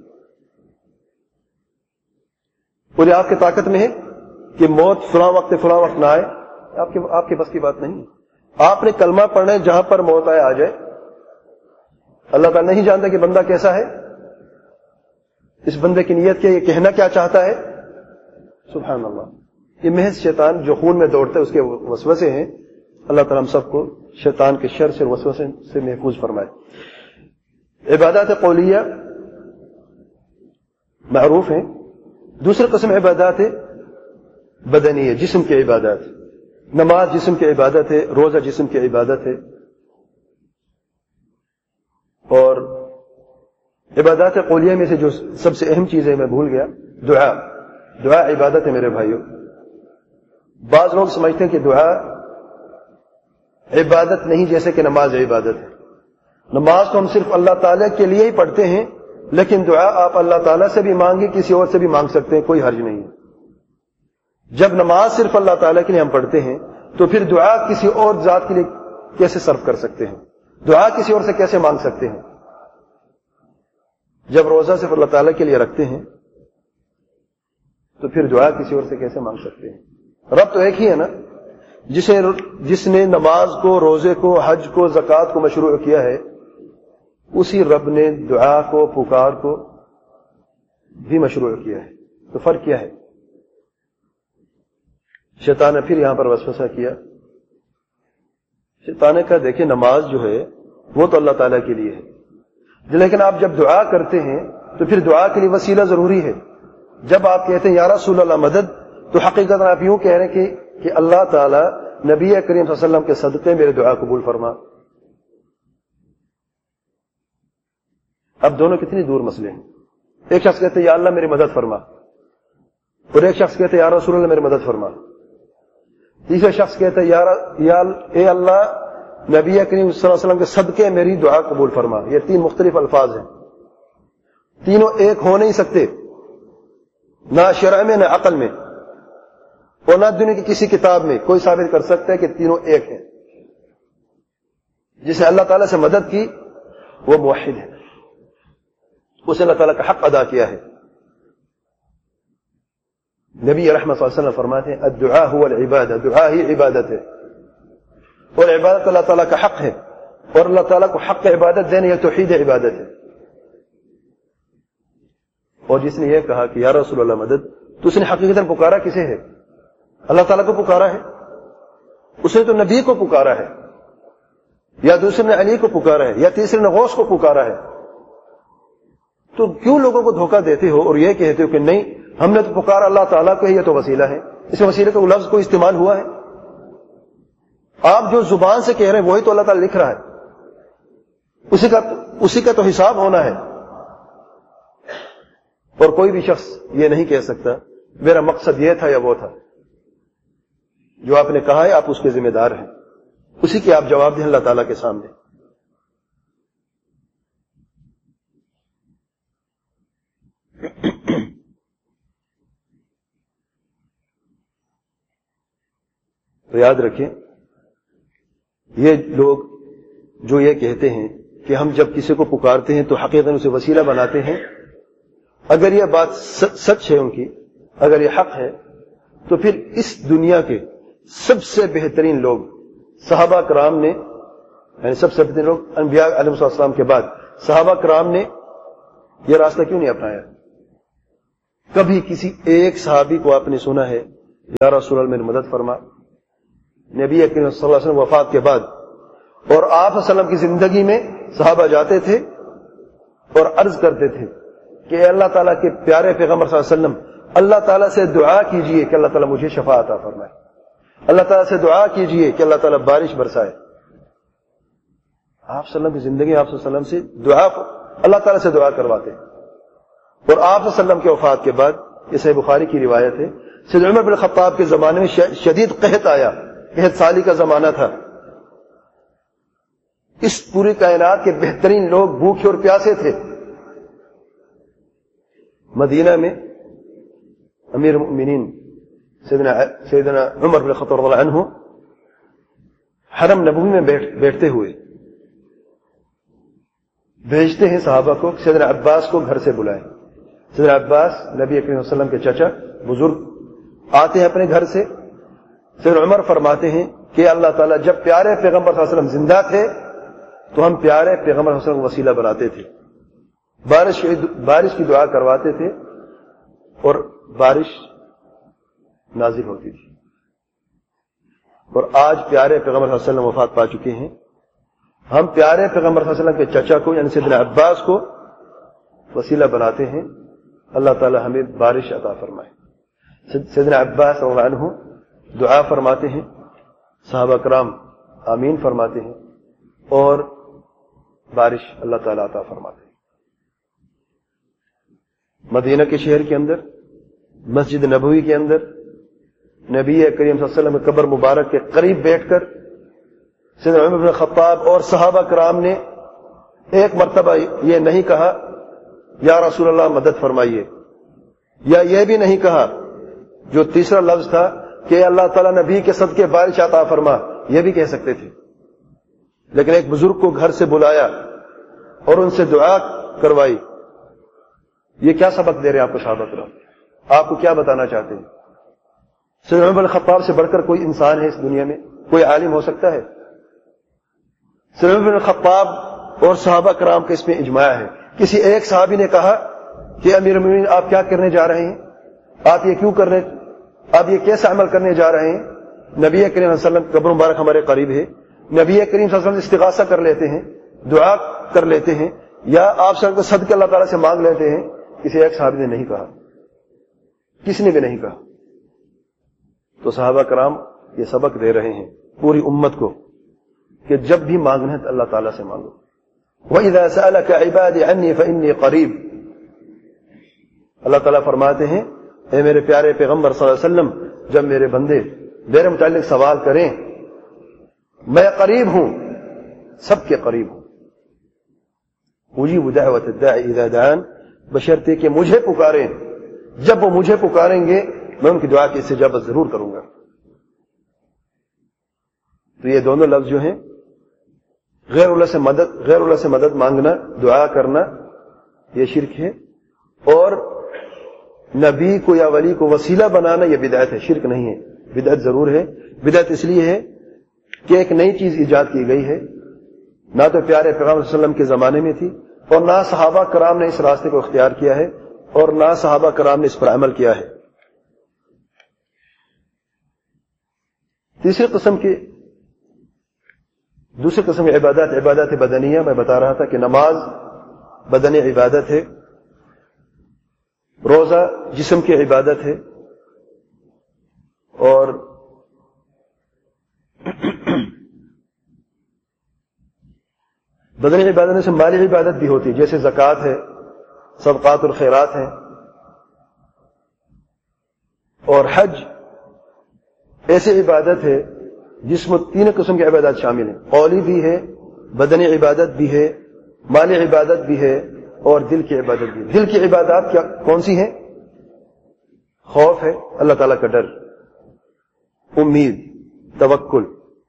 اور آپ کی طاقت میں ہے کہ موت فلاں وقت نہ آئے، آپ کے بس کی بات نہیں۔ آپ نے کلمہ پڑھنا ہے، جہاں پر موت آئے آ جائے۔ اللہ تعالیٰ نہیں جانتا کہ بندہ کیسا ہے، اس بندے کی نیت کیا، یہ کہنا کیا چاہتا ہے۔ سبحان اللہ، یہ محض شیطان جو خون میں دوڑتا ہے اس کے وسوسے ہیں۔ اللہ تعالیٰ ہم سب کو شیطان کے شر سے وسوسے سے محفوظ فرمائے۔ عبادات قولیہ معروف ہیں۔ دوسری قسم عبادات بدنی ہے، جسم کی عبادات۔ نماز جسم کی عبادت ہے، روزہ جسم کی عبادت ہے، اور عبادات قولیہ میں سے جو سب سے اہم چیز ہے میں بھول گیا، دعا عبادت ہے میرے بھائیوں۔ بعض لوگ سمجھتے ہیں کہ دعا عبادت نہیں، جیسے کہ نماز عبادت ہے۔ نماز تو ہم صرف اللہ تعالیٰ کے لیے ہی پڑھتے ہیں، لیکن دعا آپ اللہ تعالیٰ سے بھی مانگیں، کسی اور سے بھی مانگ سکتے ہیں، کوئی حرج نہیں ہے۔ جب نماز صرف اللہ تعالیٰ کے لیے ہم پڑھتے ہیں تو پھر دعا کسی اور ذات کے لیے کیسے صرف کر سکتے ہیں؟ دعا کسی اور سے کیسے مانگ سکتے ہیں؟ جب روزہ صرف اللہ تعالیٰ کے لیے رکھتے ہیں تو پھر دعا کسی اور سے کیسے مانگ سکتے ہیں؟ رب تو ایک ہی ہے نا، جس نے نماز کو، روزے کو، حج کو، زکوٰۃ کو مشروع کیا ہے، اسی رب نے دعا کو، پکار کو بھی مشروع کیا ہے۔ تو فرق کیا ہے؟ شیطان نے پھر یہاں پر وسوسہ کیا۔ شیطان نے کہا دیکھیں نماز جو ہے وہ تو اللہ تعالیٰ کے لیے ہے، لیکن آپ جب دعا کرتے ہیں تو پھر دعا کے لیے وسیلہ ضروری ہے۔ جب آپ کہتے ہیں یا رسول اللہ مدد، تو حقیقت آپ یوں کہہ رہے ہیں کہ اللہ تعالیٰ نبی کریم صلی اللہ علیہ وسلم کے صدقے میرے دعا قبول فرما۔ اب دونوں کتنی دور مسئلے ہیں۔ ایک شخص کہتے ہیں یا اللہ میری مدد فرما، اور ایک شخص کہتے ہیں یا رسول اللہ میری مدد فرما۔ تیسرا شخص کہتا ہے اے اللہ نبی کریم صلی اللہ علیہ وسلم کے صدقے میری دعا قبول فرما۔ یہ تین مختلف الفاظ ہیں، تینوں ایک ہو نہیں سکتے، نہ شرع میں، نہ عقل میں، اور نہ دنیا کی کسی کتاب میں کوئی ثابت کر سکتا ہے کہ تینوں ایک ہیں۔ جسے اللہ تعالیٰ سے مدد کی وہ موحد ہے، اسے اللہ تعالیٰ کا حق ادا کیا ہے۔ نبی رحمت صلی اللہ علیہ وسلم فرماتے ہیں الدعاء هو العبادہ، دعا ہی عبادت ہے، اور عبادت اللہ تعالیٰ کا حق ہے، اور اللہ تعالیٰ کو حق عبادت دینا یہ توحید عبادت ہے۔ اور جس نے یہ کہا کہ یا رسول اللہ مدد، تو اس نے حقیقتاً پکارا کسے ہے؟ اللہ تعالیٰ کو پکارا ہے۔ اس نے تو نبی کو پکارا ہے، یا دوسرے نے علی کو پکارا ہے، یا تیسرے نے غوث کو پکارا ہے۔ تو کیوں لوگوں کو دھوکہ دیتے ہو اور یہ کہتے ہو کہ نہیں ہم نے تو پکارا اللہ تعالیٰ کو، یہ تو وسیلہ ہے؟ اس میں وسیلے کا لفظ کوئی استعمال ہوا ہے؟ آپ جو زبان سے کہہ رہے ہیں وہی تو اللہ تعالیٰ لکھ رہا ہے، اسی کا تو حساب ہونا ہے۔ اور کوئی بھی شخص یہ نہیں کہہ سکتا میرا مقصد یہ تھا یا وہ تھا۔ جو آپ نے کہا ہے آپ اس کے ذمہ دار ہیں، اسی کے آپ جواب دیں اللہ تعالیٰ کے سامنے۔ تو یاد رکھیں، یہ لوگ جو یہ کہتے ہیں کہ ہم جب کسی کو پکارتے ہیں تو حقیقتاً اسے وسیلہ بناتے ہیں، اگر یہ بات سچ ہے ان کی، اگر یہ حق ہے، تو پھر اس دنیا کے سب سے بہترین لوگ صحابہ کرام نے یعنی سب سے بہترین لوگ انبیاء علیہ السلام کے بعد صحابہ کرام نے یہ راستہ کیوں نہیں اپنایا؟ کبھی کسی ایک صحابی کو آپ نے سنا ہے یا رسول اللہ میری مدد فرما؟ نبی اکرم صلی اللہ علیہ وسلم وفات کے بعد اور آپ صلی اللہ علیہ وسلم کی زندگی میں صحابہ جاتے تھے اور عرض کرتے تھے کہ اللہ تعالیٰ کے پیارے پیغمبر صلی اللہ علیہ وسلم اللہ تعالیٰ سے دعا کیجئے کہ اللہ تعالیٰ مجھے شفا عطا فرمائے، اللہ تعالیٰ سے دعا کیجئے کہ اللہ تعالیٰ بارش برسائے۔ آپ صلی اللہ علیہ وسلم کی زندگی آپ صلی اللہ علیہ وسلم سے دعا اللہ تعالیٰ سے دعا کرواتے، اور آپ صلی اللہ علیہ وسلم کے وفات کے بعد یہ صحیح بخاری کی روایت ہے سیدنا عمر بن خطاب کے زمانے میں شدید قحط آیا، قحط سالی کا زمانہ تھا، اس پوری کائنات کے بہترین لوگ بھوکے اور پیاسے تھے۔ مدینہ میں امیر المؤمنین سیدنا عمر بن خطاب رضی اللہ عنہ حرم نبوی میں بیٹھتے ہوئے بھیجتے ہیں صحابہ کو سیدنا عباس کو گھر سے بلائیں۔ سیدنا عباس نبی اکرم صلی اللہ علیہ وسلم کے چچا بزرگ آتے ہیں اپنے گھر سے۔ سیدنا عمر فرماتے ہیں کہ اللہ تعالیٰ جب پیارے پیغمبر صلی اللہ علیہ وسلم زندہ تھے تو ہم پیارے پیغمبر صلی اللہ علیہ وسلم کو وسیلہ بناتے تھے، بارش کی دعا کرواتے تھے اور بارش نازل ہوتی تھی۔ اور آج پیارے پیغمبر صلی اللہ علیہ وسلم وفات پا چکے ہیں، ہم پیارے پیغمبر صلی اللہ علیہ وسلم کے چچا کو یعنی سیدنا عباس کو وسیلہ بناتے ہیں، اللہ تعالی ہمیں بارش عطا فرمائے۔ سیدنا عباس رضی اللہ عنہ دعا فرماتے ہیں، صحابہ کرام آمین فرماتے ہیں اور بارش اللہ تعالی عطا فرماتے ہیں۔ مدینہ کے شہر کے اندر مسجد نبوی کے اندر نبی کریم صلی اللہ علیہ وسلم کے قبر مبارک کے قریب بیٹھ کر سیدنا عمر بن خطاب اور صحابہ کرام نے ایک مرتبہ یہ نہیں کہا یا رسول اللہ مدد فرمائیے، یا یہ بھی نہیں کہا جو تیسرا لفظ تھا کہ اللہ تعالیٰ نبی کے صدقے بارش عطا فرما، یہ بھی کہہ سکتے تھے، لیکن ایک بزرگ کو گھر سے بلایا اور ان سے دعا کروائی۔ یہ کیا سبق دے رہے ہیں آپ کو صحابہ کرام؟ آپ کو کیا بتانا چاہتے ہیں؟ سیدنا عمر بن خطاب سے بڑھ کر کوئی انسان ہے اس دنیا میں؟ کوئی عالم ہو سکتا ہے؟ سیدنا عمر بن خطاب اور صحابہ کرام کا اس میں اجماع ہے۔ کسی ایک صحابی نے کہا کہ امیر المومنین آپ کیا کرنے جا رہے ہیں؟ آپ یہ کیوں کر رہے ہیں؟ آپ یہ کیسا عمل کرنے جا رہے ہیں؟ نبی کریم صلی اللہ علیہ وسلم قبر مبارک ہمارے قریب ہے، نبی کریم صلی اللہ علیہ وسلم استغاثہ کر لیتے ہیں، دعا کر لیتے ہیں، یا آپ صلی اللہ علیہ وسلم صدقہ اللہ تعالیٰ سے مانگ لیتے ہیں۔ کسی ایک صحابی نے نہیں کہا، کسی نے بھی نہیں کہا۔ تو صحابہ کرام یہ سبق دے رہے ہیں پوری امت کو کہ جب بھی مانگنا ہے تو اللہ تعالیٰ سے مانگو۔ وَإِذَا سَأَلَكَ عِبَادِي عَنِّي فَإِنِّي قَرِيبٌ، اللہ تعالیٰ فرماتے ہیں اے میرے پیارے پیغمبر صلی اللہ علیہ وسلم، جب میرے بندے میرے متعلق سوال کریں میں قریب ہوں، سب کے قریب ہوں۔ اجیب دعوت الداعی اذا دعان، بشرطے کہ مجھے پکاریں، جب وہ مجھے پکاریں گے میں ان کی دعا کی استجابت ضرور کروں گا۔ تو یہ دونوں لفظ جو ہیں غیر اللہ سے مدد مانگنا، دعا کرنا، یہ شرک ہے، اور نبی کو یا ولی کو وسیلہ بنانا یہ بدعت ہے، شرک نہیں ہے۔ بدعت ضرور ہے، بدعت اس لیے ہے کہ ایک نئی چیز ایجاد کی گئی ہے، نہ تو پیارے پیغمبر صلی اللہ علیہ وسلم کے زمانے میں تھی، اور نہ صحابہ کرام نے اس راستے کو اختیار کیا ہے، اور نہ صحابہ کرام نے اس پر عمل کیا ہے۔ دوسری قسم کی عبادات بدنیہ، میں بتا رہا تھا کہ نماز بدنی عبادت ہے، روزہ جسم کی عبادت ہے، اور بدنی عبادت سے مالی عبادت بھی ہوتی ہے، جیسے زکوٰۃ ہے، صدقات اور خیرات ہیں، اور حج ایسی عبادت ہے جس میں تین قسم کی عبادات شامل ہیں، قولی بھی ہے، بدنی عبادت بھی ہے، مالی عبادت بھی ہے، اور دل کی عبادت بھی ہے۔ دل کی عبادات کیا کون سی ہیں؟ خوف ہے، اللہ تعالیٰ کا ڈر، امید، توکل،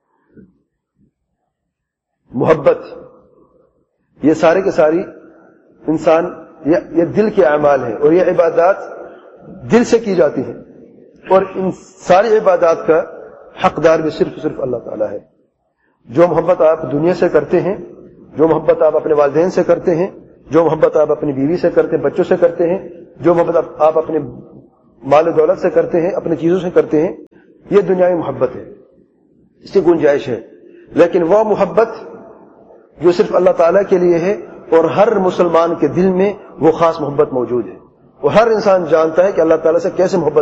محبت، یہ سارے کے ساری انسان یہ دل کے اعمال ہیں، اور یہ عبادات دل سے کی جاتی ہیں، اور ان ساری عبادات کا حقدار بھی صرف اللہ تعالیٰ ہے۔ جو محبت آپ دنیا سے کرتے ہیں، جو محبت آپ اپنے والدین سے کرتے ہیں، جو محبت آپ اپنی بیوی سے کرتے ہیں، بچوں سے کرتے ہیں، جو محبت آپ اپنے مال و دولت سے کرتے ہیں، اپنی چیزوں سے کرتے ہیں، یہ دنیاوی محبت ہے، اس کی گنجائش ہے. لیکن وہ محبت جو صرف اللہ تعالیٰ کے لیے ہے، اور ہر مسلمان کے دل میں وہ خاص محبت موجود ہے. وہ ہر انسان جانتا ہے کہ اللہ تعالیٰ سے کیسے محبت